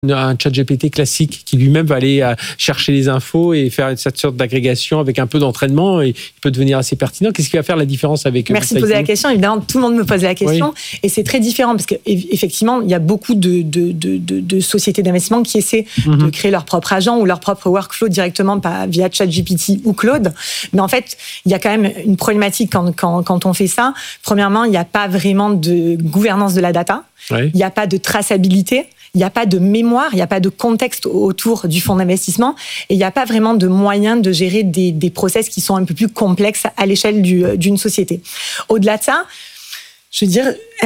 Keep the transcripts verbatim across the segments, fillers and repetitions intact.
un chat G P T classique qui lui-même va aller chercher les infos et faire cette sorte d'agrégation avec un peu d'entraînement et il peut devenir assez pertinent. Qu'est-ce qui va faire la différence avec Merci de poser la question. Évidemment, tout le monde me pose la question oui. et c'est très différent parce qu'effectivement, il y a beaucoup de, de, de, de, de sociétés d'investissement qui essaient mm-hmm. de créer leur propre agent ou leur propre workflow directement par, via ChatGPT ou Claude. Mais en fait, il y a quand même une problématique quand, quand, quand on fait ça. Premièrement, il n'y a pas vraiment de gouvernance de la data. Oui. Il n'y a pas de traçabilité. Il n'y a pas de mémoire, il n'y a pas de contexte autour du fonds d'investissement et il n'y a pas vraiment de moyen de gérer des, des process qui sont un peu plus complexes à l'échelle du, d'une société. Au-delà de ça, je veux dire,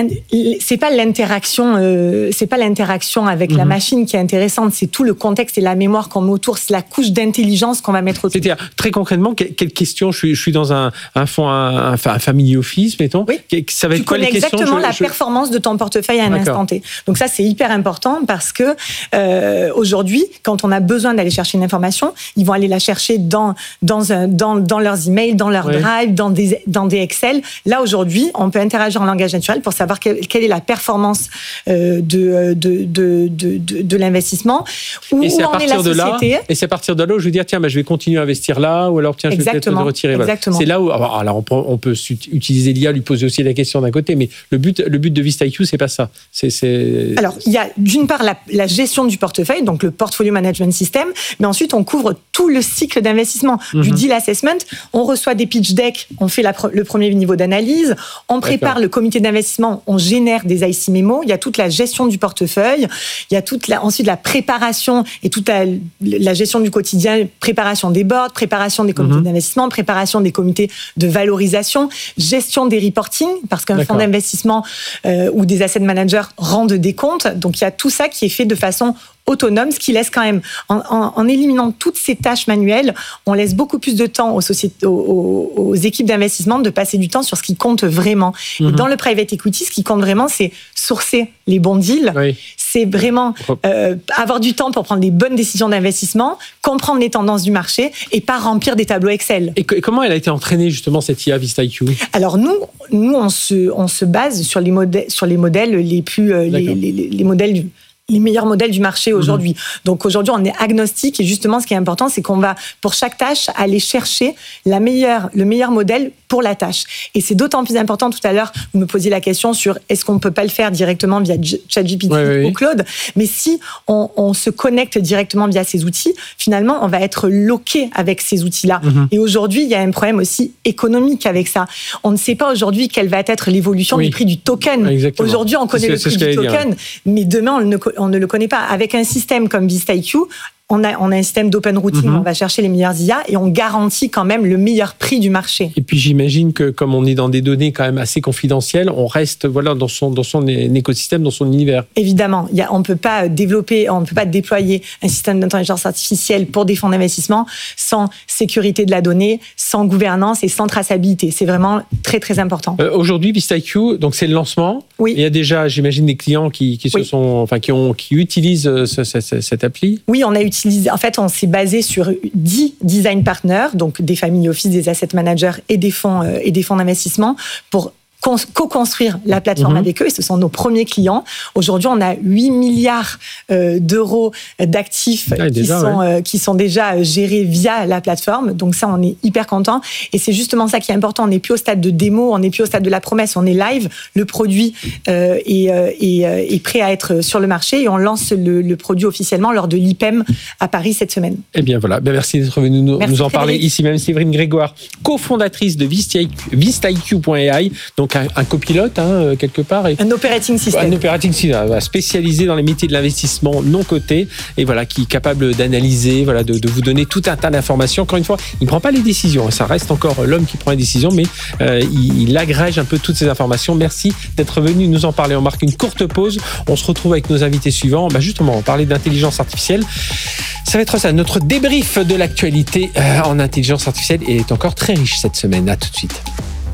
c'est pas l'interaction, euh, c'est pas l'interaction avec mmh. la machine qui est intéressante, c'est tout le contexte et la mémoire qu'on met autour, c'est la couche d'intelligence qu'on va mettre autour. C'est-à-dire, très concrètement, quelle question je suis, je suis dans un, un fonds, un, un family office, mettons. Oui. Ça va être tu quoi connais les questions exactement je, la je... performance de ton portefeuille à un D'accord. instant T. Donc ça, c'est hyper important parce que euh, aujourd'hui, quand on a besoin d'aller chercher une information, ils vont aller la chercher dans dans un, dans, dans leurs emails, dans leur oui. drive, dans des dans des Excel. Là aujourd'hui, on peut interagir en langage naturel pour savoir quelle, quelle est la performance euh, de, de, de, de, de, de l'investissement, où, et c'est où à en est la de société. Là, et c'est à partir de là où je vais dire, tiens, bah, je vais continuer à investir là, ou alors tiens, je exactement, vais peut-être me retirer. Exactement. C'est là où, alors, alors on, peut, on peut utiliser l'I A, lui poser aussi la question d'un côté, mais le but, le but de VistaIQ, c'est pas ça. C'est, c'est... Alors, il y a d'une part la, la gestion du portefeuille, donc le Portfolio Management System, mais ensuite on couvre tout le cycle d'investissement, mm-hmm. du deal assessment, on reçoit des pitch decks, on fait la, le premier niveau d'analyse, on prépare D'accord. le comité d'investissement, on génère des I C mémos, il y a toute la gestion du portefeuille, il y a toute la, ensuite la préparation et toute la, la gestion du quotidien, préparation des boards, préparation des comités mm-hmm. d'investissement, préparation des comités de valorisation, gestion des reporting, parce qu'un D'accord. fonds d'investissement euh, ou des asset managers rendent des comptes, donc il y a tout ça qui est fait de façon autonome, ce qui laisse quand même, en, en, en éliminant toutes ces tâches manuelles, on laisse beaucoup plus de temps aux, sociétés, aux, aux équipes d'investissement de passer du temps sur ce qui compte vraiment. Mm-hmm. Et dans le private equity, ce qui compte vraiment, c'est sourcer les bons deals, oui. c'est vraiment euh, avoir du temps pour prendre les bonnes décisions d'investissement, comprendre les tendances du marché et pas remplir des tableaux Excel. Et que, comment elle a été entraînée justement cette I A VistaIQ ? Alors nous, nous on se, on se base sur les modèles, sur les modèles les plus, euh, les, les, les, les modèles du les meilleurs modèles du marché aujourd'hui. Mmh. Donc aujourd'hui, on est agnostique et justement, ce qui est important, c'est qu'on va, pour chaque tâche, aller chercher la meilleure, le meilleur modèle pour la tâche. Et c'est d'autant plus important, tout à l'heure, vous me posiez la question sur est-ce qu'on ne peut pas le faire directement via ChatGPT ouais, ou oui. Claude, mais si on, on se connecte directement via ces outils, finalement, on va être loqué avec ces outils-là. Mmh. Et aujourd'hui, il y a un problème aussi économique avec ça. On ne sait pas aujourd'hui quelle va être l'évolution oui. du prix du token. Exactement. Aujourd'hui, on connaît c'est, le prix du token, dire. mais demain, on ne on ne le connaît pas. Avec un système comme VistaIQ, on a, on a un système d'open routing, mm-hmm. on va chercher les meilleurs I A et on garantit quand même le meilleur prix du marché. Et puis j'imagine que comme on est dans des données quand même assez confidentielles, on reste voilà, dans, son, dans son écosystème, dans son univers. Évidemment, il y a, on ne peut pas développer, on ne peut pas déployer un système d'intelligence artificielle pour des fonds d'investissement sans sécurité de la donnée, sans gouvernance et sans traçabilité. C'est vraiment très très important. Euh, aujourd'hui, VistaIQ, donc c'est le lancement. Oui. Il y a déjà, j'imagine, des clients qui, qui, se oui. sont, enfin, qui, ont, qui utilisent ce, ce, cette appli. Oui, on a utilisé. En fait, on s'est basé sur dix design partners, donc des family office, des asset managers et des fonds, euh, et des fonds d'investissement pour co-construire la plateforme mmh. avec eux, et ce sont nos premiers clients. Aujourd'hui, on a huit milliards euh, d'euros d'actifs ah, qui, déjà, sont, ouais. euh, qui sont déjà gérés via la plateforme. Donc ça, on est hyper content. Et c'est justement ça qui est important. On n'est plus au stade de démo, on n'est plus au stade de la promesse, on est live. Le produit euh, est, euh, est, euh, est prêt à être sur le marché et on lance le, le produit officiellement lors de l'I P E M à Paris cette semaine. Eh bien voilà, ben, merci d'être venu nous, merci nous en Frédéric. parler ici même. Séverine Grégoire, cofondatrice de VistaIQ point A I, donc un, un copilote hein, quelque part. Et, un operating system. Un operating system spécialisé dans les métiers de l'investissement non coté et voilà, qui est capable d'analyser, voilà, de, de vous donner tout un tas d'informations. Encore une fois, il ne prend pas les décisions, ça reste encore l'homme qui prend les décisions, mais euh, il, il agrège un peu toutes ces informations. Merci d'être venu nous en parler. On marque une courte pause, on se retrouve avec nos invités suivants. Bah justement, on va parler d'intelligence artificielle. Ça va être ça, notre débrief de l'actualité euh, en intelligence artificielle est encore très riche cette semaine. À tout de suite.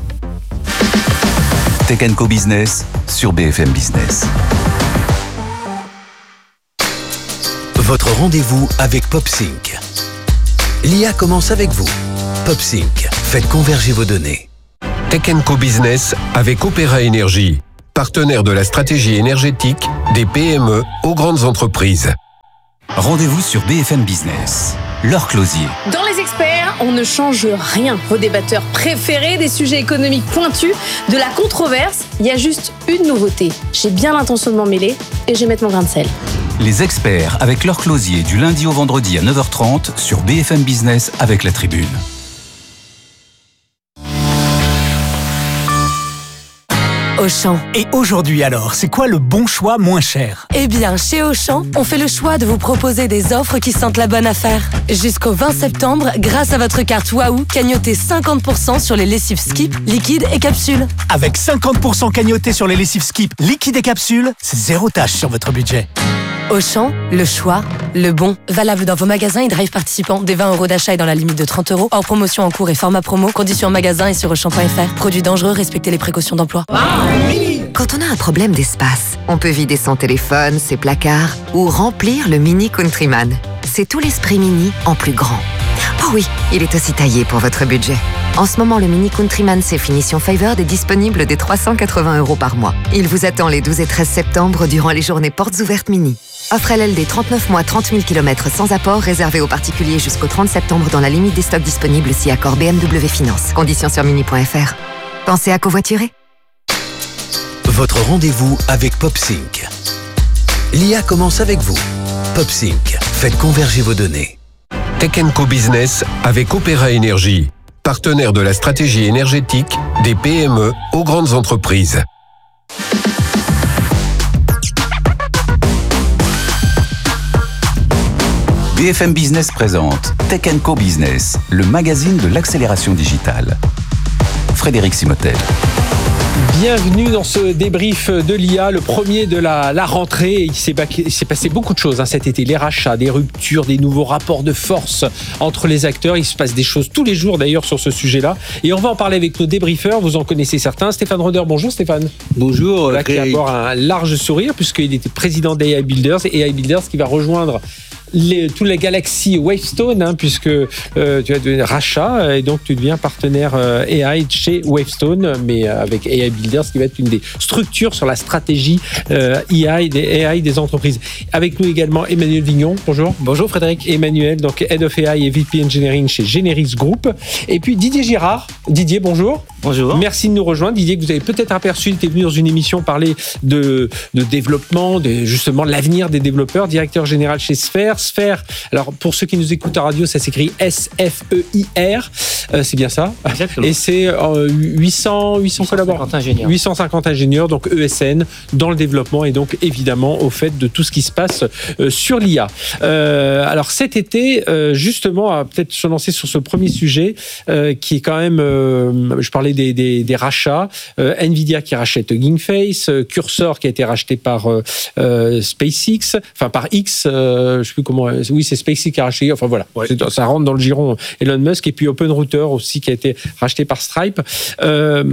Tech and Co Business sur B F M Business. Votre rendez-vous avec PopSync. L'I A commence avec vous. PopSync, faites converger vos données. Tech and Co Business avec Opéra Énergie, partenaire de la stratégie énergétique des P M E aux grandes entreprises. Rendez-vous sur B F M Business. Laure Closier. Dans Les Experts, on ne change rien. Vos débatteurs préférés, des sujets économiques pointus, de la controverse. Il y a juste une nouveauté. J'ai bien l'intention de m'en mêler et je vais mettre mon grain de sel. Les Experts avec Laure Closier du lundi au vendredi à neuf heures trente sur B F M Business avec La Tribune. Auchan. Et aujourd'hui alors, c'est quoi le bon choix moins cher ? Eh bien, chez Auchan, on fait le choix de vous proposer des offres qui sentent la bonne affaire. Jusqu'au vingt septembre, grâce à votre carte Wahoo, cagnotez cinquante pour cent sur les lessives Skip, liquides et capsules. Avec cinquante pour cent cagnoté sur les lessives Skip, liquides et capsules, c'est zéro tâche sur votre budget. Auchan, le choix, le bon. Valable dans vos magasins et drive participants. Dès vingt euros d'achat et dans la limite de trente euros. Hors promotion en cours et format promo. Conditions en magasin et sur auchan point f r. Produits dangereux, respectez les précautions d'emploi. Quand on a un problème d'espace, on peut vider son téléphone, ses placards ou remplir le Mini Countryman. C'est tout l'esprit Mini en plus grand. Oh oui, il est aussi taillé pour votre budget. En ce moment, le Mini Countryman C Finition Favored est disponible dès trois cent quatre-vingts euros par mois. Il vous attend les douze et treize septembre durant les journées portes ouvertes Mini. Offre L L D trente-neuf mois, trente mille kilomètres sans apport, réservé aux particuliers jusqu'au trente septembre dans la limite des stocks disponibles si accord B M W Finance. Conditions sur mini point f r. Pensez à covoiturer. Votre rendez-vous avec PopSync. L'I A commence avec vous. PopSync, faites converger vos données. Tech and Co Business avec Opéra Énergie, partenaire de la stratégie énergétique des P M E aux grandes entreprises. B F M Business présente Tech and Co Business, le magazine de l'accélération digitale. Frédéric Simotel. Bienvenue dans ce débrief de l'I A, le premier de la, la rentrée. Il s'est, il s'est passé beaucoup de choses hein, cet été. Les rachats, des ruptures, des nouveaux rapports de force entre les acteurs. Il se passe des choses tous les jours d'ailleurs sur ce sujet-là. Et on va en parler avec nos débriefeurs. Vous en connaissez certains. Stéphane Roder, bonjour Stéphane. Bonjour. Là, qui a d'abord un large sourire puisqu'il était président d'A I Builders. Et A I Builders qui va rejoindre Les, toute la galaxie Wavestone, hein, puisque euh, tu as des rachats et donc tu deviens partenaire euh, A I chez Wavestone, mais euh, avec A I Builders, qui va être une des structures sur la stratégie euh, A I, des A I des entreprises. Avec nous également Emmanuel Vignon. Bonjour. Bonjour Frédéric. Emmanuel, donc Head of A I et V P Engineering chez Generis Group. Et puis Didier Girard. Didier, bonjour. Bonjour. Merci de nous rejoindre. Didier, que vous avez peut-être aperçu, il était venu dans une émission parler de, de développement, de justement l'avenir des développeurs, directeur général chez Sphère. Sphère, alors pour ceux qui nous écoutent en radio, ça s'écrit S F E I R, euh, c'est bien ça. Exactement. Et c'est euh, huit cents, huit cents collaborateurs, ingénieurs. huit cent cinquante ingénieurs, donc E S N, dans le développement et donc évidemment au fait de tout ce qui se passe euh, sur l'I A. Euh, alors cet été, euh, justement, à peut-être se lancer sur ce premier sujet euh, qui est quand même, euh, je parlais des, des, des rachats, euh, Nvidia qui rachète Hugging Face, euh, Cursor qui a été racheté par euh, euh, SpaceX, enfin par X, euh, je sais plus comment. Oui, c'est SpaceX qui a racheté. Enfin voilà, ouais. Ça rentre dans le giron Elon Musk. Et puis OpenRouter aussi qui a été racheté par Stripe. Euh,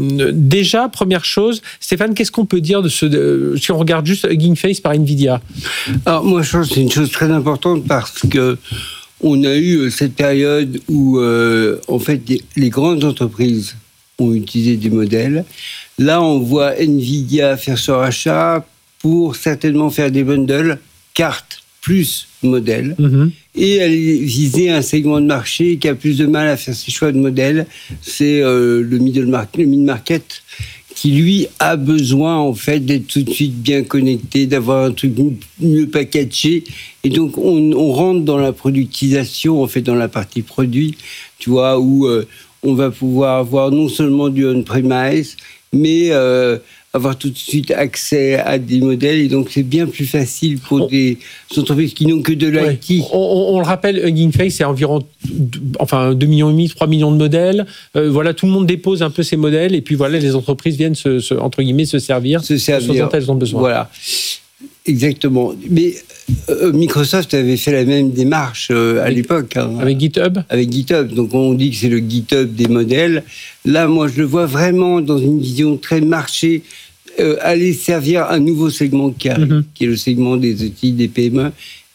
déjà, première chose, Stéphane, qu'est-ce qu'on peut dire de ce de, si on regarde juste Hugging Face par Nvidia? Alors moi, je pense que c'est une chose très importante parce que on a eu cette période où euh, en fait les grandes entreprises ont utilisé des modèles. Là, on voit Nvidia faire ce rachat pour certainement faire des bundles cartes plus modèles, mmh. et aller viser un segment de marché qui a plus de mal à faire ses choix de modèles, c'est euh, le middle market, le mid-market, qui lui a besoin en fait d'être tout de suite bien connecté, d'avoir un truc mieux packagé, et donc on, on rentre dans la productisation, en fait dans la partie produit, tu vois, où euh, on va pouvoir avoir non seulement du on-premise, mais euh, avoir tout de suite accès à des modèles, et donc c'est bien plus facile pour on, des entreprises qui n'ont que de l'I T. Ouais. On, on, on le rappelle, Hugging Face, c'est environ enfin, deux virgule cinq millions, trois millions de modèles. Euh, voilà, tout le monde dépose un peu ses modèles, et puis voilà, les entreprises viennent se, se, entre guillemets, se servir, se servir. Ce dont elles ont besoin. Voilà, exactement. Mais euh, Microsoft avait fait la même démarche euh, à avec, l'époque. Hein, avec GitHub Avec GitHub. Donc on dit que c'est le GitHub des modèles. Là, moi, je le vois vraiment dans une vision très marché, euh, aller servir un nouveau segment qui arrive, mm-hmm. qui est le segment des outils des P M E.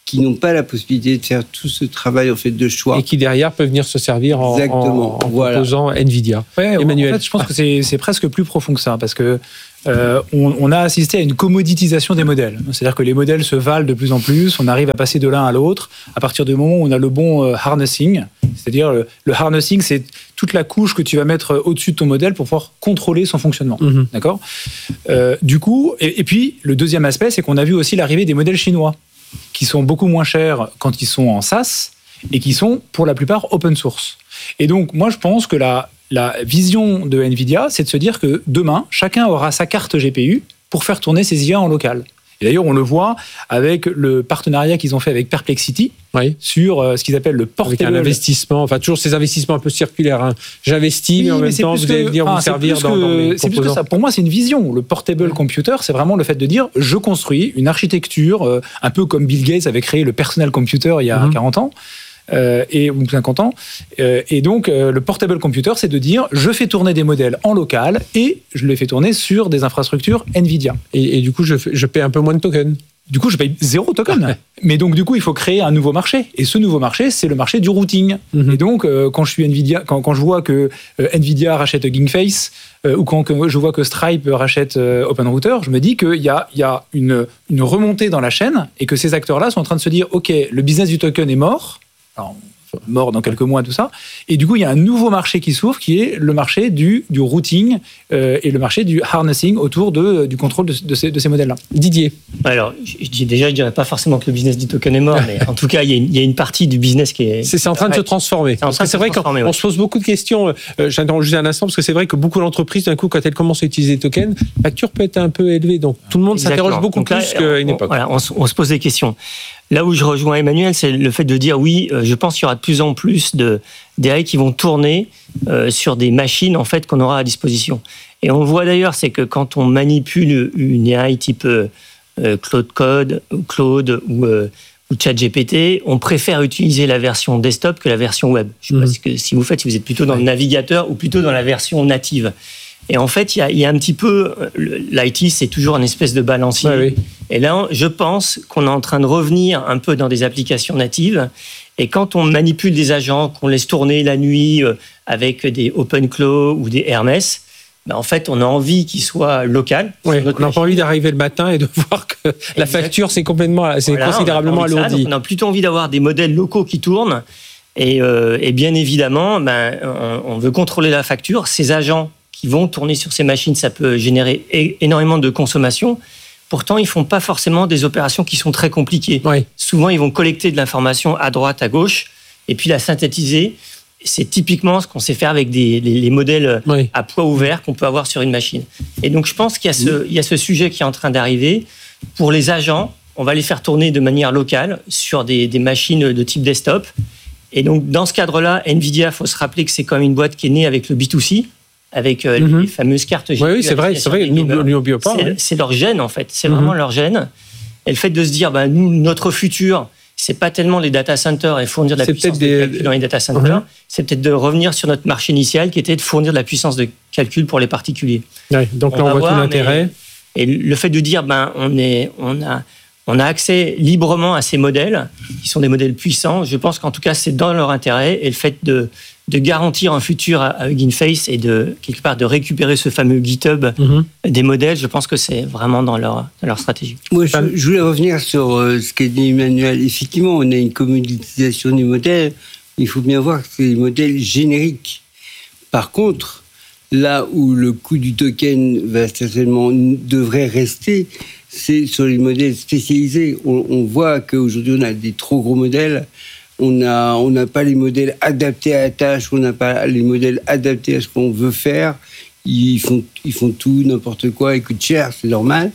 qui n'ont pas la possibilité de faire tout ce travail en fait de choix. Et qui derrière peuvent venir se servir en, en, en voilà. proposant Nvidia. Ouais, Emmanuel. En fait, je pense que c'est, c'est presque plus profond que ça, parce que euh, on, on a assisté à une commoditisation des modèles. C'est-à-dire que les modèles se valent de plus en plus, on arrive à passer de l'un à l'autre à partir du moment où on a le bon euh, harnessing. C'est-à-dire le, le harnessing, c'est toute la couche que tu vas mettre au-dessus de ton modèle pour pouvoir contrôler son fonctionnement. Mm-hmm. D'accord ? euh, Du coup, et, et puis le deuxième aspect, c'est qu'on a vu aussi l'arrivée des modèles chinois, qui sont beaucoup moins chers quand ils sont en SaaS et qui sont pour la plupart open source. Et donc, moi, je pense que la, la vision de Nvidia, c'est de se dire que demain, chacun aura sa carte G P U pour faire tourner ses I A en local. Et d'ailleurs, on le voit avec le partenariat qu'ils ont fait avec Perplexity oui. sur euh, ce qu'ils appellent le portable. Avec un investissement, enfin toujours ces investissements un peu circulaires. Hein. J'investis, oui, mais en mais même temps, vous allez venir ah, vous servir dans, que, dans mes c'est plus que ça. Pour moi, c'est une vision. Le portable mmh. computer, c'est vraiment le fait de dire, je construis une architecture, euh, un peu comme Bill Gates avait créé le personal computer il y a mmh. quarante ans. Euh, et, ou cinquante ans. Euh, et donc, euh, le portable computer, c'est de dire, je fais tourner des modèles en local et je les fais tourner sur des infrastructures Nvidia. Et, et du coup, je, je paie un peu moins de tokens. Du coup, je paye zéro token. Mais donc, du coup, il faut créer un nouveau marché. Et ce nouveau marché, c'est le marché du routing. Mm-hmm. Et donc, euh, quand je suis Nvidia, quand, quand je vois que euh, Nvidia rachète GameFace, euh, ou quand que je vois que Stripe rachète euh, OpenRouter, je me dis qu'il y a, il y a une, une remontée dans la chaîne et que ces acteurs-là sont en train de se dire, OK, le business du token est mort. Alors, mort dans quelques mois, tout ça. Et du coup, il y a un nouveau marché qui s'ouvre, qui est le marché du, du routing euh, et le marché du harnessing autour de, du contrôle de, de ces, de ces modèles-là. Didier. Alors, je dis déjà, je ne dirais pas forcément que le business du token est mort, mais en tout cas, il y a une, il y a une partie du business qui est... C'est, c'est en train de ouais. se transformer. C'est, en train de c'est se vrai qu'on ouais. se pose beaucoup de questions. Euh, j'interromps juste un instant, parce que c'est vrai que beaucoup d'entreprises, d'un coup, quand elles commencent à utiliser les tokens, la facture peut être un peu élevée. Donc, tout le monde Exactement. s'interroge beaucoup donc là, plus qu'à une époque. Voilà, on, on se pose des questions. Là où je rejoins Emmanuel, c'est le fait de dire oui, euh, je pense qu'il y aura de plus en plus de, d'A I qui vont tourner euh, sur des machines en fait, qu'on aura à disposition. Et on le voit d'ailleurs, c'est que quand on manipule une A I type euh, Claude Code, ou Claude ou, euh, ou ChatGPT, on préfère utiliser la version desktop que la version web. Je ne sais mmh. pas si vous faites, si vous êtes plutôt dans le navigateur ou plutôt dans la version native. Et en fait, il y a, il y a un petit peu... L'I T, c'est toujours une espèce de balancier. Ouais, oui. Et là, je pense qu'on est en train de revenir un peu dans des applications natives. Et quand on manipule des agents, qu'on laisse tourner la nuit avec des OpenClaw ou des Hermès, ben en fait, on a envie qu'ils soient locaux. Oui, on n'a pas envie d'arriver le matin et de voir que Exactement. la facture, c'est, complètement, c'est voilà, considérablement alourdi. On a plutôt envie d'avoir des modèles locaux qui tournent. Et, euh, et bien évidemment, ben, on, on veut contrôler la facture. Ces agents qui vont tourner sur ces machines, ça peut générer é- énormément de consommation. Pourtant, ils ne font pas forcément des opérations qui sont très compliquées. Oui. Souvent, ils vont collecter de l'information à droite, à gauche, et puis la synthétiser. C'est typiquement ce qu'on sait faire avec des, les, les modèles oui. à poids ouvert qu'on peut avoir sur une machine. Et donc, je pense qu'il y a, ce, il y a ce sujet qui est en train d'arriver. Pour les agents, on va les faire tourner de manière locale sur des, des machines de type desktop. Et donc, dans ce cadre-là, Nvidia, il faut se rappeler que c'est quand même une boîte qui est née avec le B deux C, avec euh, mm-hmm. les fameuses cartes G P U. Oui, oui, c'est vrai, c'est vrai, nous n'oublions pas. C'est, ouais. c'est leur gène, en fait. C'est mm-hmm. vraiment leur gène. Et le fait de se dire, bah, nous, notre futur, c'est pas tellement les data centers et fournir de la c'est puissance de des... calcul dans les data centers, mm-hmm. c'est peut-être de revenir sur notre marché initial qui était de fournir de la puissance de calcul pour les particuliers. Ouais, donc on là, on voit voir, tout l'intérêt. Mais, et le fait de dire, ben, on, est, on, a, on a accès librement à ces modèles, qui sont des modèles puissants, je pense qu'en tout cas, c'est dans leur intérêt. Et le fait de... de garantir un futur à Hugging Face et de, quelque part, de récupérer ce fameux GitHub mm-hmm. des modèles, je pense que c'est vraiment dans leur, dans leur stratégie. Moi, je, je voulais revenir sur euh, ce qu'a dit Emmanuel. Effectivement, on a une commoditisation des modèles. Il faut bien voir que c'est des modèles génériques. Par contre, là où le coût du token va certainement, devrait rester, c'est sur les modèles spécialisés. On, on voit qu'aujourd'hui, on a des trop gros modèles. On n'a on n'a pas les modèles adaptés à la tâche, on n'a pas les modèles adaptés à ce qu'on veut faire. Ils font, ils font tout, n'importe quoi, ils coûtent cher, c'est normal.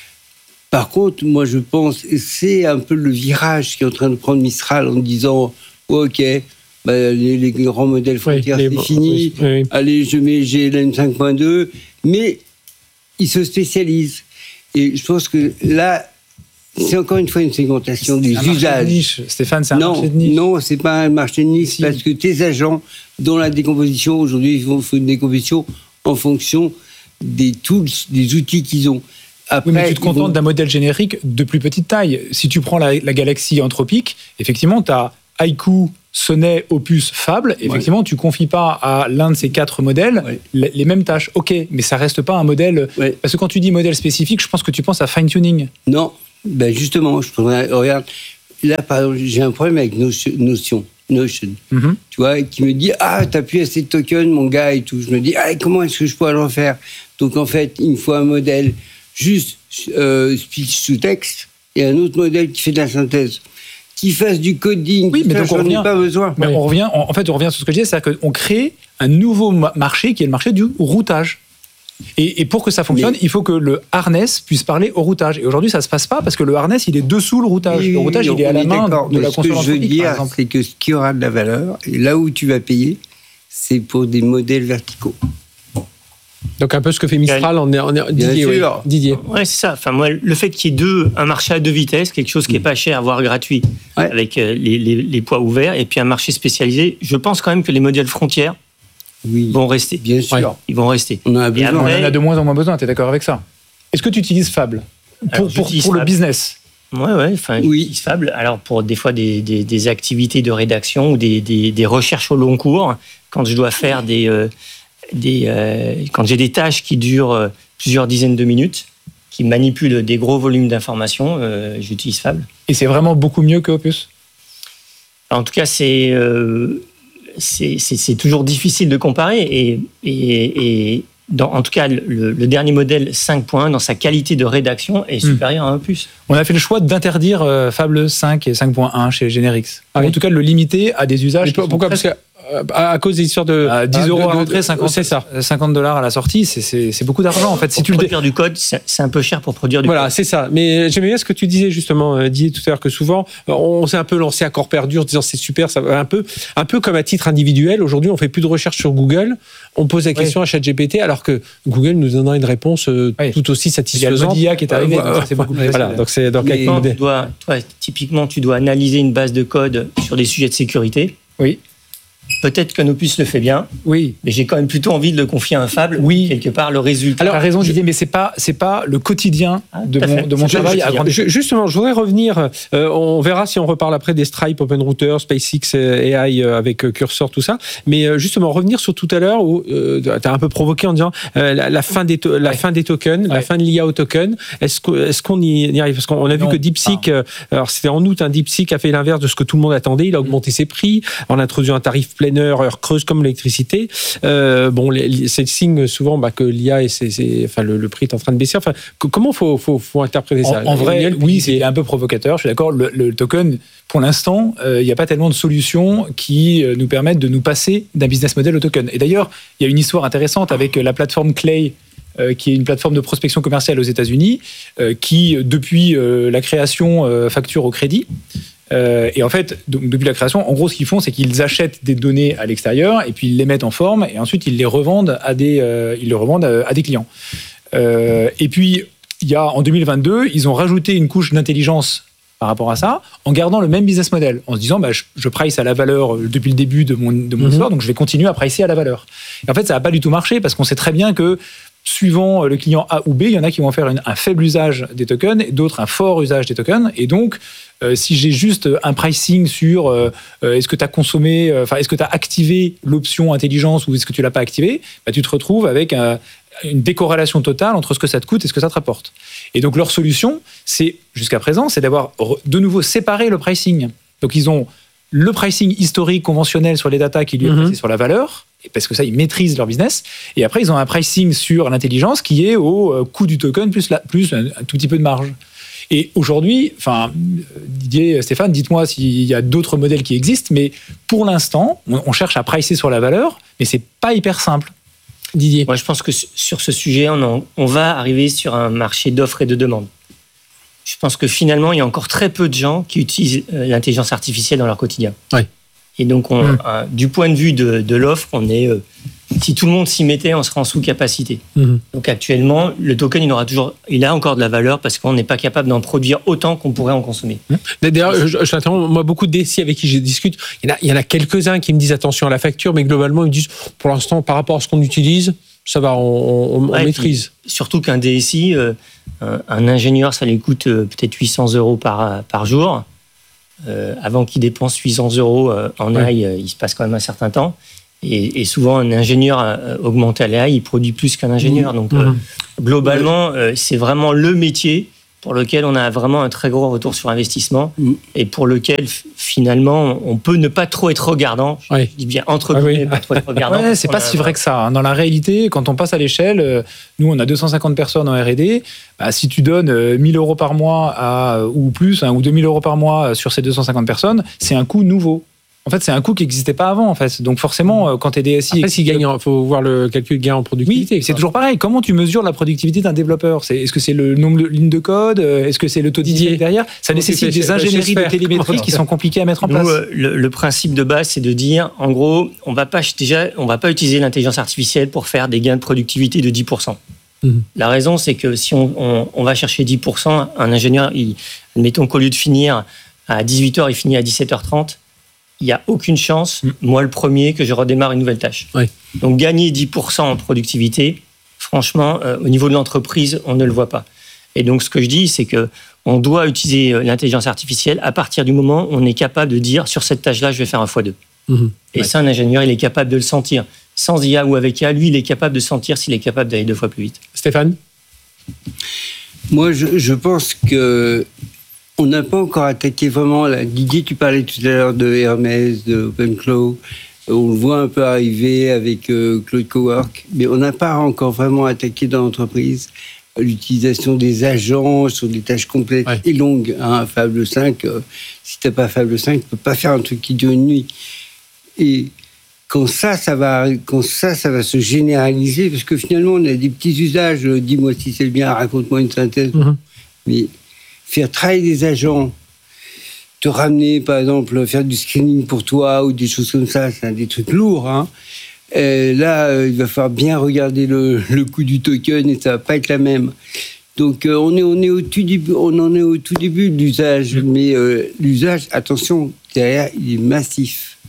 Par contre, moi je pense, c'est un peu le virage qui est en train de prendre Mistral en disant oh, ok, bah, les, les grands modèles frontières, oui, c'est fini, oui, oui. Allez, je mets G L M cinq point deux, mais ils se spécialisent. Et je pense que là, c'est encore une fois une segmentation des c'est usages. De niche. Stéphane, c'est un non, marché de niche. Non, c'est pas un marché de niche, si. Parce que tes agents, dans la décomposition, aujourd'hui, ils font une décomposition en fonction des tools, des outils qu'ils ont. Après, oui, mais tu te contentes vont... d'un modèle générique de plus petite taille. Si tu prends la, la galaxie anthropique, effectivement, tu as Haiku, Sonnet, Opus, Fable. Effectivement, ouais. tu ne confies pas à l'un de ces quatre modèles ouais. les, les mêmes tâches. OK, mais ça ne reste pas un modèle... Ouais. Parce que quand tu dis modèle spécifique, je pense que tu penses à fine-tuning. Non, ben justement, je prendrais, regarde, là, par exemple, j'ai un problème avec Notion. Notion. Notion, mm-hmm. tu vois, qui me dit « Ah, t'as plus assez de tokens, mon gars, et tout. » Je me dis « Ah, comment est-ce que je pourrais le refaire ?» Donc, en fait, il me faut un modèle juste euh, speech to text et un autre modèle qui fait de la synthèse, qui fasse du coding. Oui, mais donc on revient, pas besoin. Mais oui. on revient, en fait, on revient sur ce que je disais, c'est-à-dire qu'on crée un nouveau marché qui est le marché du routage. Et, et pour que ça fonctionne, mais... il faut que le harness puisse parler au routage. Et aujourd'hui, ça ne se passe pas parce que le harness, il est dessous le routage. Oui, le routage, oui, il est à la main d'accord. de mais la console anthropique. Ce que je veux dire, c'est que ce qui aura de la valeur, et là où tu vas payer, c'est pour des modèles verticaux. Donc un peu ce que fait Mistral en, en, en Didier. Oui. Didier. Ouais, c'est ça. Enfin moi, le fait qu'il y ait deux, un marché à deux vitesses, quelque chose qui est pas cher, voire gratuit, ouais. avec euh, les, les, les poids ouverts, et puis un marché spécialisé. Je pense quand même que les modèles frontières oui. vont rester. Bien sûr, ouais. ils vont rester. On en a besoin. Après, on en a de moins en moins besoin. T'es d'accord avec ça? Est-ce que tu utilises Fable pour, Alors, pour, pour le business? Ouais, ouais. Enfin, oui. j'utilise Fable. Alors pour des fois des, des, des activités de rédaction ou des, des, des recherches au long cours, quand je dois faire des euh, Des, euh, quand j'ai des tâches qui durent euh, plusieurs dizaines de minutes, qui manipulent des gros volumes d'informations, euh, j'utilise Fable. Et c'est vraiment beaucoup mieux que Opus? En tout cas, c'est, euh, c'est, c'est, c'est toujours difficile de comparer. Et, et, et dans, en tout cas, le, le dernier modèle cinq point un, dans sa qualité de rédaction, est supérieur mmh. à Opus. On a fait le choix d'interdire euh, Fable cinq et cinq point un chez Generix. Ah, oui. En tout cas, de le limiter à des usages. Pourquoi? Parce que à cause des histoires de à dix euros à l'entrée, cinquante, c'est ça. cinquante dollars à la sortie, c'est, c'est, c'est beaucoup d'argent en fait. Si pour tu produire le... du code, c'est, c'est un peu cher pour produire du voilà, code. Voilà, c'est ça. Mais j'aimais bien ce que tu disais justement, Didier, tout à l'heure, que souvent on s'est un peu lancé à corps perdu en disant c'est super, ça va un peu, un peu comme à titre individuel. Aujourd'hui, on fait plus de recherche sur Google, on pose la question oui. à ChatGPT, alors que Google nous donnera une réponse oui. tout aussi satisfaisante. Il y a le mode I A qui est arrivé, euh, donc ça, c'est beaucoup plus facile. Voilà, donc c'est donc avec tu dois, toi, typiquement, tu dois analyser une base de code sur des sujets de sécurité. Oui. Peut-être qu'un Opus le fait bien, oui, mais j'ai quand même plutôt envie de le confier à un Fable. Oui, quelque part le résultat. Alors, tu as raison, Didier, mais c'est pas c'est pas le quotidien ah, de mon de mon travail. À grande... Justement, je voudrais revenir. Euh, on verra si on reparle après des Stripe, OpenRouter, SpaceX, A I euh, avec Cursor, tout ça. Mais euh, justement, revenir sur tout à l'heure où euh, tu as un peu provoqué en disant euh, la, la fin des to- la ouais. fin des tokens, ouais. la fin de l'I A au token. Est-ce que est-ce qu'on y arrive? Parce qu'on a non, vu que DeepSeek, euh, alors c'était en août, hein, DeepSeek a fait l'inverse de ce que tout le monde attendait. Il a augmenté ses prix en introduisant un tarif plein heure, heure creuse comme l'électricité. Euh, bon, les, c'est le signe souvent bah, que l'I A et c'est, c'est, enfin, le, le prix est en train de baisser. Enfin, que, comment faut, faut, faut interpréter ça? En, en vrai, oui, c'est un peu provocateur. Je suis d'accord. Le, le token, pour l'instant, il euh, n'y a pas tellement de solutions qui euh, nous permettent de nous passer d'un business model au token. Et d'ailleurs, il y a une histoire intéressante avec la plateforme Clay, euh, qui est une plateforme de prospection commerciale aux États-Unis, euh, qui depuis euh, la création euh, facture au crédit. Euh, et en fait, donc, depuis la création, en gros, ce qu'ils font, c'est qu'ils achètent des données à l'extérieur et puis ils les mettent en forme et ensuite ils les revendent à des, euh, ils les revendent à, à des clients. Euh, et puis, il y a en deux mille vingt-deux, ils ont rajouté une couche d'intelligence par rapport à ça, en gardant le même business model, en se disant, bah, je, je price à la valeur depuis le début de mon, de mon mm-hmm. histoire, donc je vais continuer à pricer à la valeur. Et en fait, ça n'a pas du tout marché parce qu'on sait très bien que suivant le client A ou B, il y en a qui vont faire une, un faible usage des tokens et d'autres un fort usage des tokens. Et donc, euh, si j'ai juste un pricing sur euh, est-ce que tu as consommé, enfin, euh, est-ce que tu as activé l'option intelligence ou est-ce que tu l'as pas activé, bah, tu te retrouves avec un, une décorrélation totale entre ce que ça te coûte et ce que ça te rapporte. Et donc, leur solution, c'est, jusqu'à présent, c'est d'avoir de nouveau séparé le pricing. Donc, ils ont le pricing historique conventionnel sur les datas qui lui est placé mmh. sur la valeur, parce que ça, ils maîtrisent leur business. Et après, ils ont un pricing sur l'intelligence qui est au coût du token plus, la, plus un, un tout petit peu de marge. Et aujourd'hui, enfin, Didier, Stéphane, dites-moi s'il y a d'autres modèles qui existent, mais pour l'instant, on, on cherche à pricer sur la valeur, mais c'est pas hyper simple. Didier? Moi, je pense que sur ce sujet, on, en, on va arriver sur un marché d'offres et de demandes. Je pense que finalement, il y a encore très peu de gens qui utilisent l'intelligence artificielle dans leur quotidien. Oui. Et donc, on, mmh. euh, du point de vue de, de l'offre, on est, euh, si tout le monde s'y mettait, on serait en sous-capacité. Mmh. Donc actuellement, le token, il aura toujours, il a encore de la valeur parce qu'on n'est pas capable d'en produire autant qu'on pourrait en consommer. Mmh. D'ailleurs, je, je t'interromps, moi, beaucoup de D S I avec qui je discute, il y en a, il y en a quelques-uns qui me disent attention à la facture, mais globalement, ils me disent, pour l'instant, par rapport à ce qu'on utilise, Ça va, on, on, ouais, on maîtrise. Surtout qu'un D S I, euh, un, un ingénieur, ça lui coûte euh, peut-être huit cents euros par, par jour. Euh, avant qu'il dépense huit cents euros euh, en ouais. A I, euh, il se passe quand même un certain temps. Et, et souvent, un ingénieur euh, augmenté à l'A I, il produit plus qu'un ingénieur. Donc, euh, mmh. globalement, euh, c'est vraiment le métier pour lequel on a vraiment un très gros retour sur investissement mmh. et pour lequel, finalement, on peut ne pas trop être regardant. Oui. Je dis bien entre guillemets, ah oui. pas trop être regardant. Ouais, c'est pas si vrai que ça. Dans la réalité, quand on passe à l'échelle, nous, on a deux cent cinquante personnes en R et D. Bah, si tu donnes mille euros par mois à, ou plus, hein, ou deux mille euros par mois sur ces deux cent cinquante personnes, c'est un coût nouveau. En fait, c'est un coût qui n'existait pas avant, en fait. Donc, forcément, quand tu es D S I... Après, s'il gagne, il faut voir le calcul de gain en productivité. Oui, c'est toujours pareil. Comment tu mesures la productivité d'un développeur ? c'est, Est-ce que c'est le nombre de lignes de code ? Est-ce que c'est le taux d'idée derrière ? Ça nécessite des ingénieries de télémétrie qui sont compliquées à mettre en place. Nous, le, le principe de base, c'est de dire, en gros, on va pas, déjà, on va pas utiliser l'intelligence artificielle pour faire des gains de productivité de dix pour cent. Mmh. La raison, c'est que si on, on, on va chercher dix pour cent, un ingénieur, il, admettons qu'au lieu de finir à dix-huit heures, il finit à dix-sept heures trente, il n'y a aucune chance, mmh. moi le premier, que je redémarre une nouvelle tâche. Oui. Donc gagner dix pour cent en productivité, franchement, euh, au niveau de l'entreprise, on ne le voit pas. Et donc ce que je dis, c'est qu'on doit utiliser l'intelligence artificielle à partir du moment où on est capable de dire, sur cette tâche-là, je vais faire un fois deux. Mmh. Et ouais. ça, un ingénieur, il est capable de le sentir. Sans I A ou avec I A, lui, il est capable de sentir s'il est capable d'aller deux fois plus vite. Stéphane ? Moi, je, je pense que on n'a pas encore attaqué vraiment. Là. Didier, tu parlais tout à l'heure de Hermès, de OpenClaw. On le voit un peu arriver avec euh, Claude Cowork, mais on n'a pas encore vraiment attaqué dans l'entreprise l'utilisation des agents sur des tâches complètes ouais. et longues. Hein. Fable cinq, euh, si tu n'as pas Fable cinq, tu ne peux pas faire un truc qui dure une nuit. Et quand ça, ça va, quand ça, ça va se généraliser, parce que finalement, on a des petits usages. Dis-moi si c'est bien, raconte-moi une synthèse. Mm-hmm. Mais faire travailler des agents, te ramener, par exemple, faire du screening pour toi ou des choses comme ça, c'est des trucs lourds. Hein. Et là, euh, il va falloir bien regarder le, le coût du token et ça va pas être la même. Donc, euh, on est, on est au tout début, on en est au tout début de l'usage, mais euh, l'usage, attention, derrière, il est massif.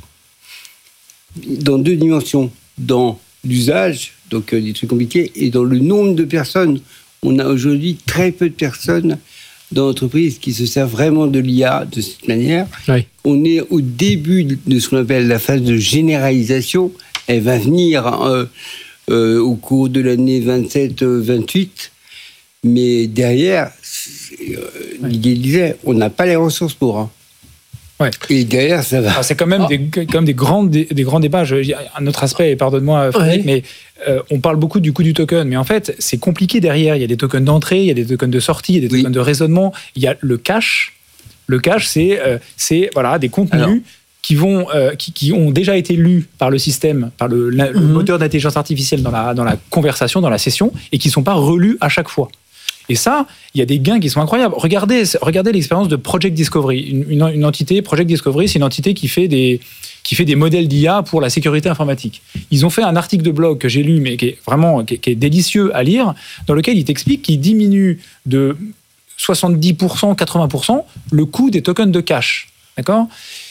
Dans deux dimensions, dans l'usage, donc euh, des trucs compliqués, et dans le nombre de personnes. On a aujourd'hui très peu de personnes dans l'entreprise qui se servent vraiment de l'I A de cette manière. Oui. On est au début de ce qu'on appelle la phase de généralisation. Elle va venir euh, euh, au cours de l'année vingt-sept vingt-huit, mais derrière, euh, Didier disait, on n'a pas les ressources pour. Hein. Ouais. Et derrière, ça va. Alors, c'est quand même, oh. des, quand même des, grands, des, des grands débats. Je, un autre aspect, pardonne-moi Frédéric, ouais. mais euh, on parle beaucoup du coût du token, mais en fait, c'est compliqué derrière. Il y a des tokens d'entrée, il y a des tokens de sortie, il y a des oui. tokens de raisonnement. Il y a le cache. Le cache, c'est, euh, c'est voilà, des contenus Alors. qui, vont, euh, qui, qui ont déjà été lus par le système, par le, la, mm-hmm. le moteur d'intelligence artificielle dans la, dans la conversation, dans la session, et qui ne sont pas relus à chaque fois. Et ça, il y a des gains qui sont incroyables. Regardez, regardez l'expérience de Project Discovery. Une, une, une entité, Project Discovery, c'est une entité qui fait des, qui fait des modèles d'I A pour la sécurité informatique. Ils ont fait un article de blog que j'ai lu, mais qui est vraiment qui est, qui est délicieux à lire, dans lequel ils t'expliquent qu'ils diminuent de soixante-dix pour cent, quatre-vingts pour cent le coût des tokens de cache. D'accord ?